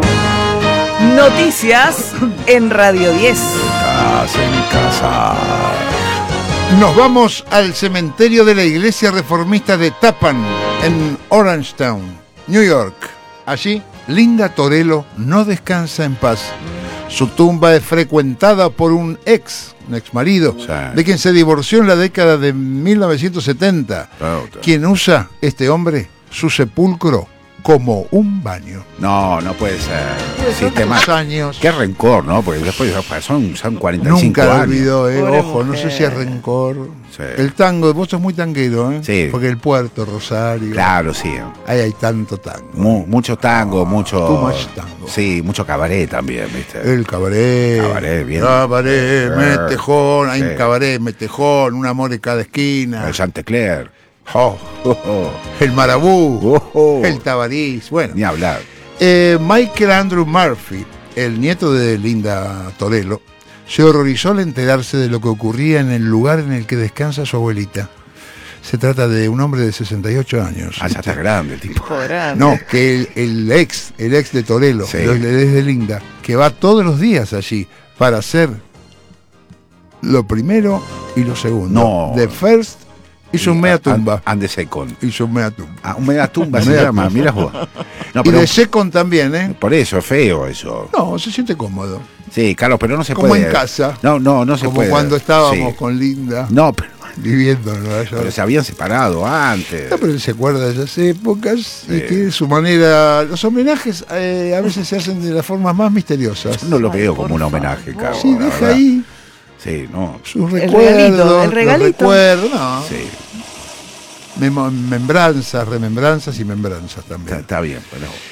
[SPEAKER 2] Noticias en Radio diez.
[SPEAKER 1] Casa en casa.
[SPEAKER 3] Nos vamos al cementerio de la iglesia reformista de Tappan, en Orangetown, New York. Allí, Linda Torello no descansa en paz. Su tumba es frecuentada por un ex, un ex marido,
[SPEAKER 1] Sí.
[SPEAKER 3] de quien se divorció en la década de mil novecientos setenta,
[SPEAKER 1] Claro.
[SPEAKER 3] quien usa, este hombre, su sepulcro como un baño.
[SPEAKER 1] No, no puede ser. Sí,
[SPEAKER 3] Tantos
[SPEAKER 1] te ma-
[SPEAKER 3] años.
[SPEAKER 1] Qué rencor, ¿no? Porque después son, son cuarenta y cinco
[SPEAKER 3] Nunca lo
[SPEAKER 1] años.
[SPEAKER 3] olvidó, eh.
[SPEAKER 2] Pobre
[SPEAKER 3] Ojo, no sé
[SPEAKER 2] mujer.
[SPEAKER 3] si es rencor.
[SPEAKER 1] Sí.
[SPEAKER 3] El tango, vos sos muy tanguero, ¿eh?
[SPEAKER 1] Sí.
[SPEAKER 3] Porque el Puerto, Rosario.
[SPEAKER 1] Claro, sí.
[SPEAKER 3] Ahí hay tanto tango.
[SPEAKER 1] Mu- mucho tango, mucho.
[SPEAKER 3] Too much tango.
[SPEAKER 1] Sí, mucho cabaret también, ¿viste?
[SPEAKER 3] El cabaret.
[SPEAKER 1] Cabaret, bien.
[SPEAKER 3] Cabaret,
[SPEAKER 1] Sí.
[SPEAKER 3] metejón. Hay
[SPEAKER 1] Sí.
[SPEAKER 3] un cabaret, metejón, un amor en cada esquina.
[SPEAKER 1] El Chantecler.
[SPEAKER 3] Oh,
[SPEAKER 1] Oh, oh.
[SPEAKER 3] el Marabú.
[SPEAKER 1] Oh, oh.
[SPEAKER 3] El Tabarís. Bueno.
[SPEAKER 1] Ni hablar.
[SPEAKER 3] Eh, Michael Andrew Murphy, el nieto de Linda Torello, se horrorizó al enterarse de lo que ocurría en el lugar en el que descansa su abuelita. Se trata de un hombre de sesenta y ocho años.
[SPEAKER 1] Ah, ya está grande el tipo.
[SPEAKER 2] Podrán.
[SPEAKER 3] No, que el, el ex, el ex de Torello,
[SPEAKER 1] Sí.
[SPEAKER 3] el ex de Linda, que va todos los días allí para hacer lo primero y lo segundo.
[SPEAKER 1] No.
[SPEAKER 3] The first hizo un mea tumba.
[SPEAKER 1] And, and the second.
[SPEAKER 3] Hizo un mea tumba.
[SPEAKER 1] Ah, un mea tumba se
[SPEAKER 3] Mea
[SPEAKER 1] llama,
[SPEAKER 3] tumba.
[SPEAKER 1] mira vos. No,
[SPEAKER 3] Y
[SPEAKER 1] pero
[SPEAKER 3] de second también, ¿eh?
[SPEAKER 1] por eso, es feo eso.
[SPEAKER 3] No, se siente cómodo.
[SPEAKER 1] Sí, Carlos, pero no se
[SPEAKER 3] Como
[SPEAKER 1] puede.
[SPEAKER 3] en casa.
[SPEAKER 1] No, no, no se
[SPEAKER 3] Como
[SPEAKER 1] puede.
[SPEAKER 3] cuando estábamos
[SPEAKER 1] Sí.
[SPEAKER 3] con Linda
[SPEAKER 1] No, pero,
[SPEAKER 3] viviendo en Nueva York.
[SPEAKER 1] pero se habían separado antes.
[SPEAKER 3] No, pero él se acuerda de esas épocas y
[SPEAKER 1] Sí.
[SPEAKER 3] tiene su manera. Los homenajes eh, a veces se hacen de las formas más misteriosas.
[SPEAKER 1] Yo no lo
[SPEAKER 2] Ay,
[SPEAKER 1] veo
[SPEAKER 2] por
[SPEAKER 1] como un
[SPEAKER 2] favor.
[SPEAKER 1] homenaje, Carlos.
[SPEAKER 3] Sí,
[SPEAKER 1] la
[SPEAKER 3] deja
[SPEAKER 1] verdad.
[SPEAKER 3] ahí
[SPEAKER 1] Sí, no.
[SPEAKER 3] sus
[SPEAKER 2] El
[SPEAKER 3] recuerdos.
[SPEAKER 2] regalito, el
[SPEAKER 3] los
[SPEAKER 2] regalito.
[SPEAKER 3] recuerdos, no.
[SPEAKER 1] Sí,
[SPEAKER 3] Memo- membranzas, remembranzas y membranzas
[SPEAKER 1] está,
[SPEAKER 3] también.
[SPEAKER 1] está bien, pero.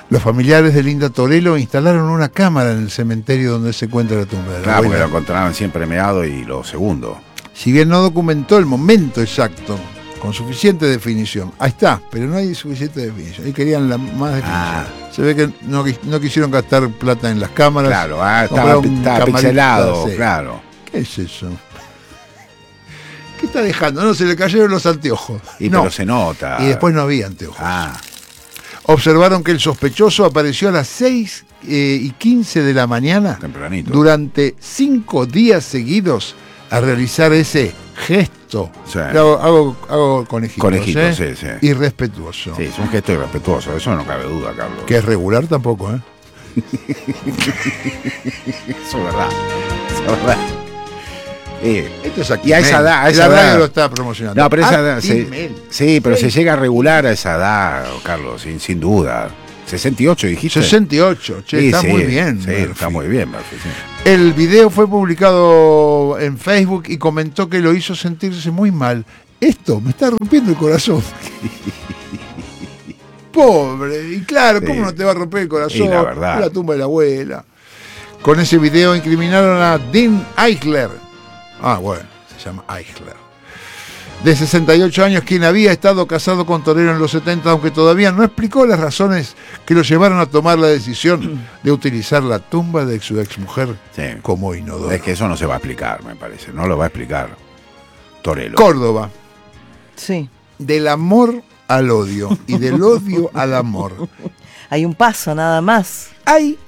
[SPEAKER 3] Los familiares de Linda Torello instalaron una cámara en el cementerio donde se encuentra la tumba de la
[SPEAKER 1] Claro, porque
[SPEAKER 3] abuela.
[SPEAKER 1] lo encontraban siempre meado y lo segundo.
[SPEAKER 3] Si bien no documentó el momento exacto, con suficiente definición. Ahí está, pero no hay suficiente definición. Ahí querían la más definición.
[SPEAKER 1] Ah.
[SPEAKER 3] Se ve que no, qui- no quisieron gastar plata en las cámaras.
[SPEAKER 1] Claro, ah, estaba,
[SPEAKER 3] Compraron un
[SPEAKER 1] estaba
[SPEAKER 3] camarita,
[SPEAKER 1] pixelado,
[SPEAKER 3] sí.
[SPEAKER 1] claro.
[SPEAKER 3] ¿Qué es eso? ¿Qué está dejando? No, se le cayeron los anteojos.
[SPEAKER 1] Y
[SPEAKER 3] no.
[SPEAKER 1] pero se nota.
[SPEAKER 3] Y después no había anteojos.
[SPEAKER 1] Ah,
[SPEAKER 3] Observaron que el sospechoso apareció a las seis eh, y quince de la mañana
[SPEAKER 1] tempranito.
[SPEAKER 3] durante cinco días seguidos a realizar ese gesto.
[SPEAKER 1] Sí.
[SPEAKER 3] Hago, hago, hago conejitos,
[SPEAKER 1] Conejitos,
[SPEAKER 3] ¿eh?
[SPEAKER 1] sí, sí.
[SPEAKER 3] Irrespetuoso.
[SPEAKER 1] Sí, es un gesto irrespetuoso, eso no cabe duda, Carlos.
[SPEAKER 3] Que es regular tampoco, ¿eh?
[SPEAKER 1] Eso es verdad. Eso es verdad. Eh,
[SPEAKER 3] Esto es
[SPEAKER 1] y a esa edad, a esa
[SPEAKER 3] la
[SPEAKER 1] edad-
[SPEAKER 3] radio lo está promocionando.
[SPEAKER 1] No, pero esa edad, sí,
[SPEAKER 3] Actimel.
[SPEAKER 1] sí, pero
[SPEAKER 3] Sí.
[SPEAKER 1] se llega a regular a esa edad, Carlos, sin, sin duda. sesenta y ocho dijiste.
[SPEAKER 3] sesenta y ocho, che,
[SPEAKER 1] Sí,
[SPEAKER 3] está
[SPEAKER 1] sí,
[SPEAKER 3] muy bien.
[SPEAKER 1] Sí,
[SPEAKER 3] Murphy.
[SPEAKER 1] está muy bien, Murphy, sí.
[SPEAKER 3] El video fue publicado en Facebook y comentó que lo hizo sentirse muy mal. Esto me está rompiendo el corazón. Pobre, y claro, ¿cómo
[SPEAKER 1] Sí.
[SPEAKER 3] no te va a romper el corazón?
[SPEAKER 1] Y la verdad.
[SPEAKER 3] La tumba de la abuela. Con ese video incriminaron a Dean Eichler. Ah, bueno, se llama Eichler. De sesenta y ocho años, quien había estado casado con Torero en los setenta, aunque todavía no explicó las razones que lo llevaron a tomar la decisión de utilizar la tumba de su exmujer
[SPEAKER 1] Sí.
[SPEAKER 3] como inodoro.
[SPEAKER 1] Es que eso no se va a explicar, me parece. No lo va a explicar Torello.
[SPEAKER 3] Córdoba,
[SPEAKER 2] Sí.
[SPEAKER 3] del amor al odio y del odio al amor.
[SPEAKER 2] Hay un paso nada más.
[SPEAKER 3] Hay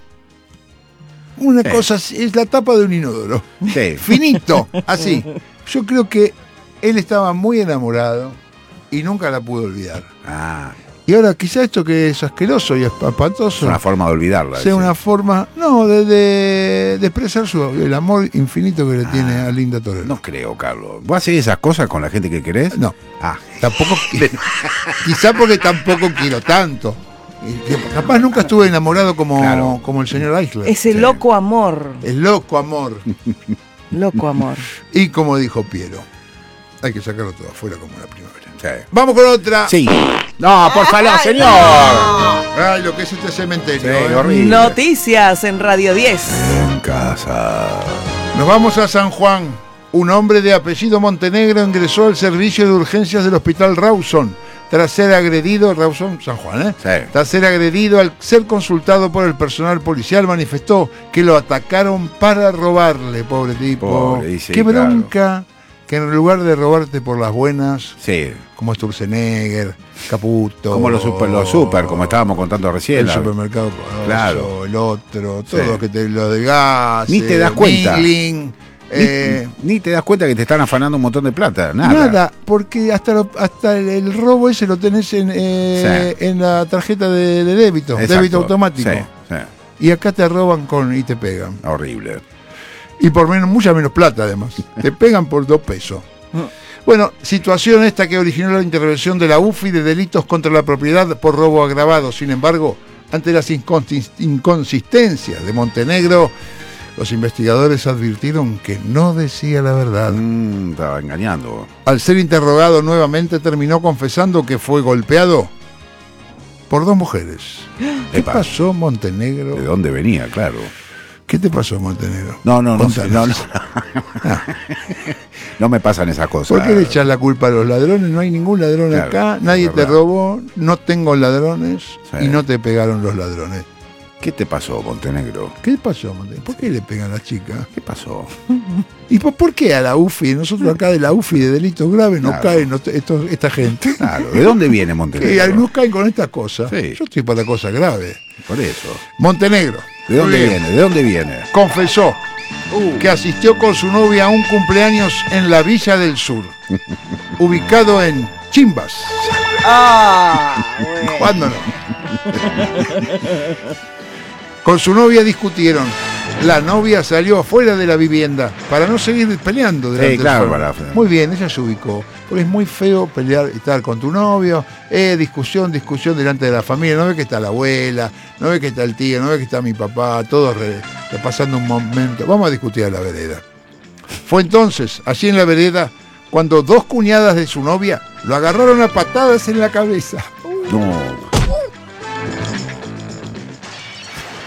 [SPEAKER 3] una
[SPEAKER 1] Sí.
[SPEAKER 3] cosa, así, es la tapa de un inodoro.
[SPEAKER 1] Sí.
[SPEAKER 3] Finito, así. Yo creo que él estaba muy enamorado y nunca la pudo olvidar.
[SPEAKER 1] Ah,
[SPEAKER 3] Y ahora quizá esto que es asqueroso y
[SPEAKER 1] es
[SPEAKER 3] espantoso
[SPEAKER 1] una forma de olvidarla.
[SPEAKER 3] sea
[SPEAKER 1] sí.
[SPEAKER 3] una forma, no, de, de, de expresar su, el amor infinito que le tiene a Linda Torello.
[SPEAKER 1] No creo, Carlos. ¿Vos haces esas cosas con la gente que querés?
[SPEAKER 3] No.
[SPEAKER 1] Ah,
[SPEAKER 3] Tampoco, quizá porque tampoco quiero tanto. Y que capaz nunca estuve enamorado como,
[SPEAKER 1] Claro.
[SPEAKER 3] como el señor Eichler.
[SPEAKER 2] Ese
[SPEAKER 1] Sí.
[SPEAKER 2] loco amor.
[SPEAKER 3] El loco amor.
[SPEAKER 2] Loco amor.
[SPEAKER 3] Y como dijo Piero, hay que sacarlo todo afuera como la primavera.
[SPEAKER 1] sí.
[SPEAKER 3] Vamos con otra.
[SPEAKER 1] Sí. No, por favor, señor.
[SPEAKER 3] Ay, lo que es este cementerio.
[SPEAKER 1] Sí,
[SPEAKER 3] ¿eh?
[SPEAKER 1] horrible.
[SPEAKER 2] Noticias en Radio diez.
[SPEAKER 1] En casa.
[SPEAKER 3] Nos vamos a San Juan. Un hombre de apellido Montenegro ingresó al servicio de urgencias del hospital Rawson tras ser agredido, Rawson, San Juan, ¿eh?
[SPEAKER 1] Sí.
[SPEAKER 3] Tras ser agredido al ser consultado por el personal policial, manifestó que lo atacaron para robarle, pobre tipo.
[SPEAKER 1] Pobre, y sí,
[SPEAKER 3] Qué
[SPEAKER 1] claro.
[SPEAKER 3] bronca que en lugar de robarte por las buenas,
[SPEAKER 1] Sí.
[SPEAKER 3] como Sturzenegger, Caputo,
[SPEAKER 1] Como los super, los super, como estábamos contando recién.
[SPEAKER 3] el
[SPEAKER 1] la-
[SPEAKER 3] supermercado Coloso,
[SPEAKER 1] Claro.
[SPEAKER 3] el otro,
[SPEAKER 1] Sí.
[SPEAKER 3] todo que te lo de gas,
[SPEAKER 1] Ni te
[SPEAKER 3] eh,
[SPEAKER 1] das cuenta.
[SPEAKER 3] Mingling,
[SPEAKER 1] Ni,
[SPEAKER 3] eh,
[SPEAKER 1] ni te das cuenta que te están afanando un montón de plata. Nada.
[SPEAKER 3] nada, porque hasta lo- hasta el, el robo ese lo tenés en, eh, en la tarjeta de, de débito,
[SPEAKER 1] Exacto.
[SPEAKER 3] débito automático.
[SPEAKER 1] Sí, sí.
[SPEAKER 3] Y acá te roban con y te pegan.
[SPEAKER 1] Horrible.
[SPEAKER 3] Y por menos, mucha menos plata además. Te pegan por dos pesos. Bueno, situación esta que originó la intervención de la U F I de delitos contra la propiedad por robo agravado. Sin embargo, ante las inconsis- inconsistencias de Montenegro, los investigadores advirtieron que no decía la verdad.
[SPEAKER 1] Mm, estaba engañando.
[SPEAKER 3] Al ser interrogado nuevamente terminó confesando que fue golpeado por dos mujeres. ¿Qué
[SPEAKER 1] Epa.
[SPEAKER 3] pasó, Montenegro?
[SPEAKER 1] ¿De dónde venía? Claro.
[SPEAKER 3] ¿Qué te pasó, Montenegro?
[SPEAKER 1] No, no, no, sé,
[SPEAKER 3] Contanos.
[SPEAKER 1] no, no. No me pasan esas cosas.
[SPEAKER 3] ¿Por qué le echas la culpa a los ladrones? No hay ningún ladrón
[SPEAKER 1] Claro,
[SPEAKER 3] acá,
[SPEAKER 1] es
[SPEAKER 3] nadie te
[SPEAKER 1] verdad.
[SPEAKER 3] robó, no tengo ladrones
[SPEAKER 1] Sí.
[SPEAKER 3] y no te pegaron los ladrones.
[SPEAKER 1] ¿Qué te pasó, Montenegro?
[SPEAKER 3] ¿Qué pasó, Montenegro? ¿Por qué le pegan a las chicas?
[SPEAKER 1] ¿Qué pasó?
[SPEAKER 3] ¿Y por, por qué a la U F I? Nosotros acá de la U F I de delitos graves no
[SPEAKER 1] Claro.
[SPEAKER 3] caen los- estos- esta gente.
[SPEAKER 1] Claro. ¿De dónde viene
[SPEAKER 3] Que
[SPEAKER 1] Montenegro?
[SPEAKER 3] no caen con estas cosas.
[SPEAKER 1] Sí.
[SPEAKER 3] Yo estoy para cosas graves.
[SPEAKER 1] Por eso.
[SPEAKER 3] Montenegro.
[SPEAKER 1] ¿De dónde
[SPEAKER 3] Muy bien.
[SPEAKER 1] viene? ¿De dónde viene?
[SPEAKER 3] Confesó que asistió con su novia a un cumpleaños en la Villa del Sur, ubicado en Chimbas.
[SPEAKER 2] Ah, bueno.
[SPEAKER 3] ¿Cuándo no? Con su novia discutieron. La novia salió afuera de la vivienda para no seguir peleando delante
[SPEAKER 1] Sí,
[SPEAKER 3] del
[SPEAKER 1] claro,
[SPEAKER 3] fuego.
[SPEAKER 1] para-
[SPEAKER 3] Muy bien, ella se ubicó. Porque es muy feo pelear, estar con tu novio, eh, discusión, discusión delante de la familia. No ve que está la abuela, no ve que está el tío, no ve que está mi papá, todos re- está pasando un momento. Vamos a discutir a la vereda. Fue entonces, allí en la vereda, cuando dos cuñadas de su novia lo agarraron a patadas en la cabeza.
[SPEAKER 1] No.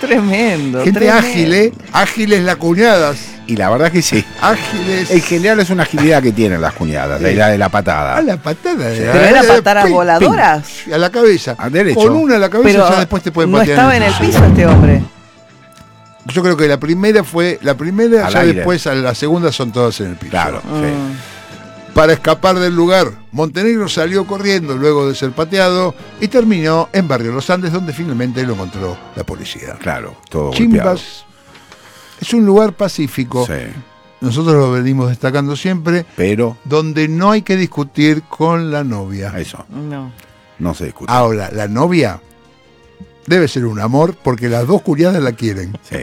[SPEAKER 2] Tremendo.
[SPEAKER 3] Gente
[SPEAKER 2] tremendo.
[SPEAKER 3] ágil, ¿eh? Ágiles las cuñadas.
[SPEAKER 1] Y la verdad que sí.
[SPEAKER 3] Ágiles.
[SPEAKER 1] En general es una agilidad que tienen las cuñadas,
[SPEAKER 3] Sí.
[SPEAKER 1] la de la patada.
[SPEAKER 3] A la patada.
[SPEAKER 1] Sí.
[SPEAKER 3] eh,
[SPEAKER 2] ¿Pero eran
[SPEAKER 3] eh,
[SPEAKER 2] patadas
[SPEAKER 3] ping,
[SPEAKER 2] voladoras?
[SPEAKER 3] ping, a la cabeza.
[SPEAKER 1] A derecho.
[SPEAKER 3] Con una a la cabeza
[SPEAKER 2] Pero
[SPEAKER 3] ya después te pueden
[SPEAKER 2] no
[SPEAKER 3] patear.
[SPEAKER 2] estaba en el piso este hombre.
[SPEAKER 3] Yo creo que la primera fue, la primera,
[SPEAKER 1] Al
[SPEAKER 3] ya
[SPEAKER 1] aire.
[SPEAKER 3] después a la segunda son todas en el piso.
[SPEAKER 1] Claro, sí.
[SPEAKER 2] Mm.
[SPEAKER 3] Para escapar del lugar, Montenegro salió corriendo luego de ser pateado y terminó en Barrio Los Andes, donde finalmente lo encontró la policía.
[SPEAKER 1] Claro, todo golpeado.
[SPEAKER 3] Chimbas es un lugar pacífico.
[SPEAKER 1] Sí.
[SPEAKER 3] Nosotros lo venimos destacando siempre,
[SPEAKER 1] Pero
[SPEAKER 3] donde no hay que discutir con la novia.
[SPEAKER 1] eso,
[SPEAKER 2] No.
[SPEAKER 1] no se discute.
[SPEAKER 3] Ahora, la novia debe ser un amor porque las dos cuñadas la quieren.
[SPEAKER 1] Sí.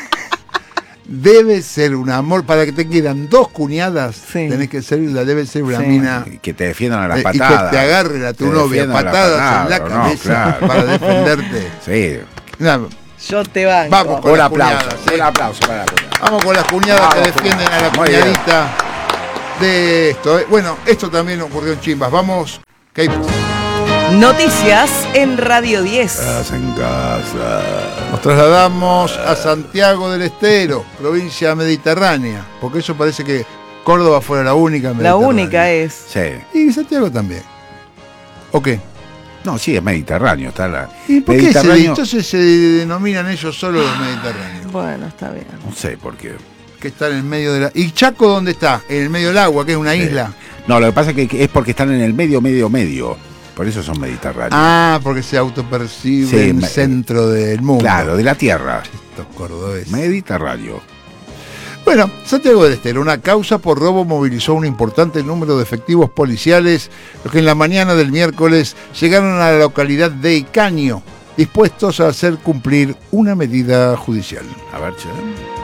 [SPEAKER 3] Debe ser un amor para que te quieran dos cuñadas.
[SPEAKER 2] Sí.
[SPEAKER 3] Tenés que ser, la debe ser una
[SPEAKER 2] Sí.
[SPEAKER 3] mina.
[SPEAKER 1] Y que te defiendan a las
[SPEAKER 3] eh, y
[SPEAKER 1] patadas.
[SPEAKER 3] que te agarren a tu
[SPEAKER 1] Te
[SPEAKER 3] novia
[SPEAKER 1] defiendan a las
[SPEAKER 3] patadas en la
[SPEAKER 1] patadas, no,
[SPEAKER 3] cabeza
[SPEAKER 1] claro.
[SPEAKER 3] para defenderte.
[SPEAKER 1] Sí.
[SPEAKER 3] No,
[SPEAKER 2] Yo te banco.
[SPEAKER 3] vamos con
[SPEAKER 1] Un
[SPEAKER 3] las
[SPEAKER 1] aplauso,
[SPEAKER 3] cuñadas. ¿sí?
[SPEAKER 1] un aplauso para la cuñada.
[SPEAKER 3] Vamos con las cuñadas
[SPEAKER 1] Vamos,
[SPEAKER 3] que defienden a la
[SPEAKER 1] muy bien.
[SPEAKER 3] cuñadita de esto. ¿eh? Bueno, esto también ocurrió en Chimbas. Vamos. ¿Qué hay más?
[SPEAKER 2] Noticias en Radio diez.
[SPEAKER 1] Estás en casa.
[SPEAKER 3] Nos trasladamos a Santiago del Estero, provincia mediterránea, porque eso parece que Córdoba fuera la única
[SPEAKER 2] La
[SPEAKER 3] mediterránea.
[SPEAKER 2] única es.
[SPEAKER 1] Sí.
[SPEAKER 3] Y Santiago también. ¿O qué?
[SPEAKER 1] No, sí, es mediterráneo. Está la...
[SPEAKER 3] ¿Y por qué se,
[SPEAKER 1] Mediterráneo.
[SPEAKER 3] entonces se denominan ellos solo los mediterráneos?
[SPEAKER 2] Bueno, está bien.
[SPEAKER 1] No sé por qué.
[SPEAKER 3] Que están en el medio de la... ¿Y Chaco dónde está? En el medio del agua, que es una
[SPEAKER 1] Sí.
[SPEAKER 3] isla.
[SPEAKER 1] No, lo que pasa es que que es porque están en el medio, medio, medio. Por eso son mediterráneos.
[SPEAKER 3] Ah, porque se autoperciben
[SPEAKER 1] Sí, me-
[SPEAKER 3] centro del mundo.
[SPEAKER 1] Claro, de la tierra.
[SPEAKER 3] Estos cordobeses.
[SPEAKER 1] Mediterráneo.
[SPEAKER 3] Bueno, Santiago del Estero, una causa por robo movilizó un importante número de efectivos policiales, los que en la mañana del miércoles llegaron a la localidad de Icaño, dispuestos a hacer cumplir una medida judicial.
[SPEAKER 1] A ver, che.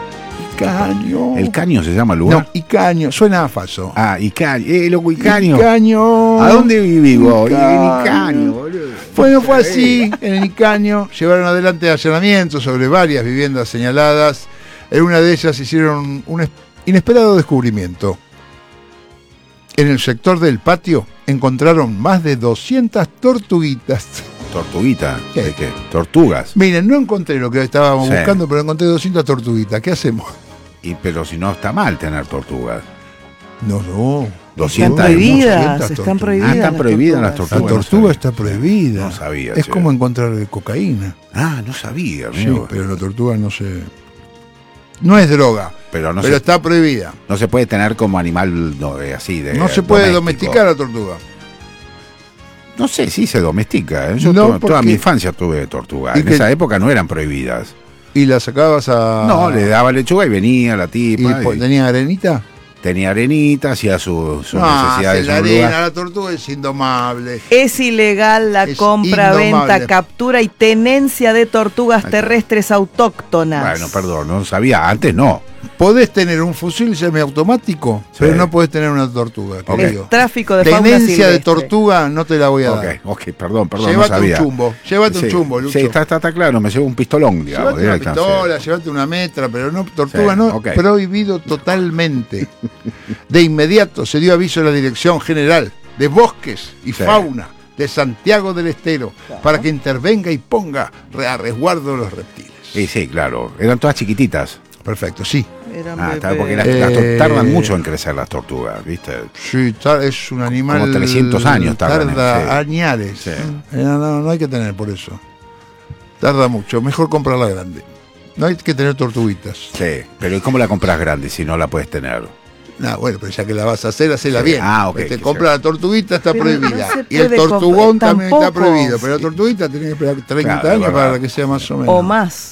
[SPEAKER 3] Icaño.
[SPEAKER 1] ¿El caño se llama el
[SPEAKER 3] No,
[SPEAKER 1] lugar?
[SPEAKER 3] Icaño, suena falso.
[SPEAKER 1] Ah, Icaño. Eh, loco, Icaño.
[SPEAKER 3] Icaño.
[SPEAKER 1] ¿A dónde viví vos? En
[SPEAKER 3] Icaño.
[SPEAKER 1] Icaño, boludo.
[SPEAKER 3] Bueno, fue así, en el Icaño llevaron adelante allanamientos sobre varias viviendas señaladas. En una de ellas hicieron un es- inesperado descubrimiento. En el sector del patio encontraron más de doscientas tortuguitas.
[SPEAKER 1] Tortuguita.
[SPEAKER 3] ¿Qué?
[SPEAKER 1] ¿De qué? Tortugas.
[SPEAKER 3] Miren, no encontré lo que estábamos
[SPEAKER 1] Sí.
[SPEAKER 3] buscando, pero encontré doscientas tortuguitas. ¿Qué hacemos?
[SPEAKER 1] Y, pero si no está mal tener tortugas.
[SPEAKER 3] No, no.
[SPEAKER 1] doscientas
[SPEAKER 2] Están
[SPEAKER 1] es mucho.
[SPEAKER 2] prohibidas,
[SPEAKER 3] doscientas
[SPEAKER 2] están
[SPEAKER 3] tortugas.
[SPEAKER 2] prohibidas.
[SPEAKER 1] Ah, están prohibidas las
[SPEAKER 3] La
[SPEAKER 1] tortugas.
[SPEAKER 3] tortuga
[SPEAKER 1] no
[SPEAKER 3] está prohibida.
[SPEAKER 1] No sabía,
[SPEAKER 3] Es
[SPEAKER 1] che.
[SPEAKER 3] como encontrar cocaína.
[SPEAKER 1] Ah, no sabía.
[SPEAKER 3] Sí,
[SPEAKER 1] mirá vos.
[SPEAKER 3] pero la tortuga no se... No es droga,
[SPEAKER 1] Pero no,
[SPEAKER 3] pero
[SPEAKER 1] se,
[SPEAKER 3] está prohibida.
[SPEAKER 1] no se puede tener como animal no, eh, así de.
[SPEAKER 3] No se puede
[SPEAKER 1] doméstico.
[SPEAKER 3] domesticar a la tortuga.
[SPEAKER 1] No sé, sí se domestica. ¿eh? Yo
[SPEAKER 3] No,
[SPEAKER 1] to- toda
[SPEAKER 3] porque-
[SPEAKER 1] mi infancia tuve tortugas.
[SPEAKER 3] ¿Y
[SPEAKER 1] En
[SPEAKER 3] qué?
[SPEAKER 1] esa época no eran prohibidas.
[SPEAKER 3] Y la sacabas a...
[SPEAKER 1] No, le daba lechuga y venía la
[SPEAKER 3] ¿Y
[SPEAKER 1] tipa.
[SPEAKER 3] po-
[SPEAKER 1] y
[SPEAKER 3] tenía arenita?
[SPEAKER 1] tenía arenita, hacía su- sus
[SPEAKER 3] No,
[SPEAKER 1] necesidades
[SPEAKER 3] la
[SPEAKER 1] en un
[SPEAKER 3] arena,
[SPEAKER 1] lugar.
[SPEAKER 3] la tortuga es indomable.
[SPEAKER 2] Es ilegal la
[SPEAKER 3] Es
[SPEAKER 2] compra,
[SPEAKER 3] indomable.
[SPEAKER 2] venta, captura y tenencia de tortugas terrestres autóctonas.
[SPEAKER 1] Bueno, perdón, no sabía. Antes no.
[SPEAKER 3] Podés tener un fusil semiautomático,
[SPEAKER 1] Sí.
[SPEAKER 3] pero no podés tener una tortuga,
[SPEAKER 1] Ok.
[SPEAKER 3] querido.
[SPEAKER 2] Es tráfico de fauna
[SPEAKER 3] Tenencia de
[SPEAKER 2] silvestre.
[SPEAKER 3] tortuga no te la voy a
[SPEAKER 1] Ok,
[SPEAKER 3] dar.
[SPEAKER 1] ok, perdón, perdón,
[SPEAKER 3] Llévate
[SPEAKER 1] no sabía.
[SPEAKER 3] un chumbo, llévate
[SPEAKER 1] Sí,
[SPEAKER 3] un chumbo, Lucho.
[SPEAKER 1] Sí, está, está, está claro, me llevo un pistolón, digamos.
[SPEAKER 3] Llévate una
[SPEAKER 1] directamente.
[SPEAKER 3] pistola, llévate una metra, pero no tortuga,
[SPEAKER 1] Sí,
[SPEAKER 3] no,
[SPEAKER 1] ok.
[SPEAKER 3] prohibido totalmente. De inmediato se dio aviso a la Dirección General de Bosques y
[SPEAKER 1] Sí.
[SPEAKER 3] Fauna de Santiago del Estero para que intervenga y ponga a resguardo los reptiles.
[SPEAKER 1] Sí, sí, claro. Eran todas chiquititas.
[SPEAKER 3] Perfecto, sí.
[SPEAKER 2] Eran
[SPEAKER 1] Ah, está,
[SPEAKER 2] bebés.
[SPEAKER 1] porque las, las tor-
[SPEAKER 3] Eh,
[SPEAKER 1] tardan mucho en crecer las tortugas, ¿viste?
[SPEAKER 3] Sí, ta- es un animal.
[SPEAKER 1] Como trescientos años tardan en-
[SPEAKER 3] Tarda
[SPEAKER 1] sí.
[SPEAKER 3] añales.
[SPEAKER 1] Sí.
[SPEAKER 3] Eh, No, no, no hay que tener por eso. Tarda mucho. Mejor comprarla grande. No hay que tener tortuguitas.
[SPEAKER 1] Sí, pero ¿y cómo la compras grande si no la puedes tener?
[SPEAKER 3] No, bueno, pero ya que la vas a hacer, hacela
[SPEAKER 1] Sí.
[SPEAKER 3] bien.
[SPEAKER 1] Ah, ok,
[SPEAKER 3] Te
[SPEAKER 1] que
[SPEAKER 3] compra la tortuguita, está
[SPEAKER 2] Pero
[SPEAKER 3] prohibida.
[SPEAKER 2] no se
[SPEAKER 3] Y el
[SPEAKER 2] puede
[SPEAKER 3] tortugón
[SPEAKER 2] comprar-
[SPEAKER 3] también está
[SPEAKER 2] tampoco.
[SPEAKER 3] prohibido. Pero la tortuguita tiene que esperar treinta
[SPEAKER 1] Claro,
[SPEAKER 3] años
[SPEAKER 1] es verdad.
[SPEAKER 3] para que sea más o menos.
[SPEAKER 2] O más.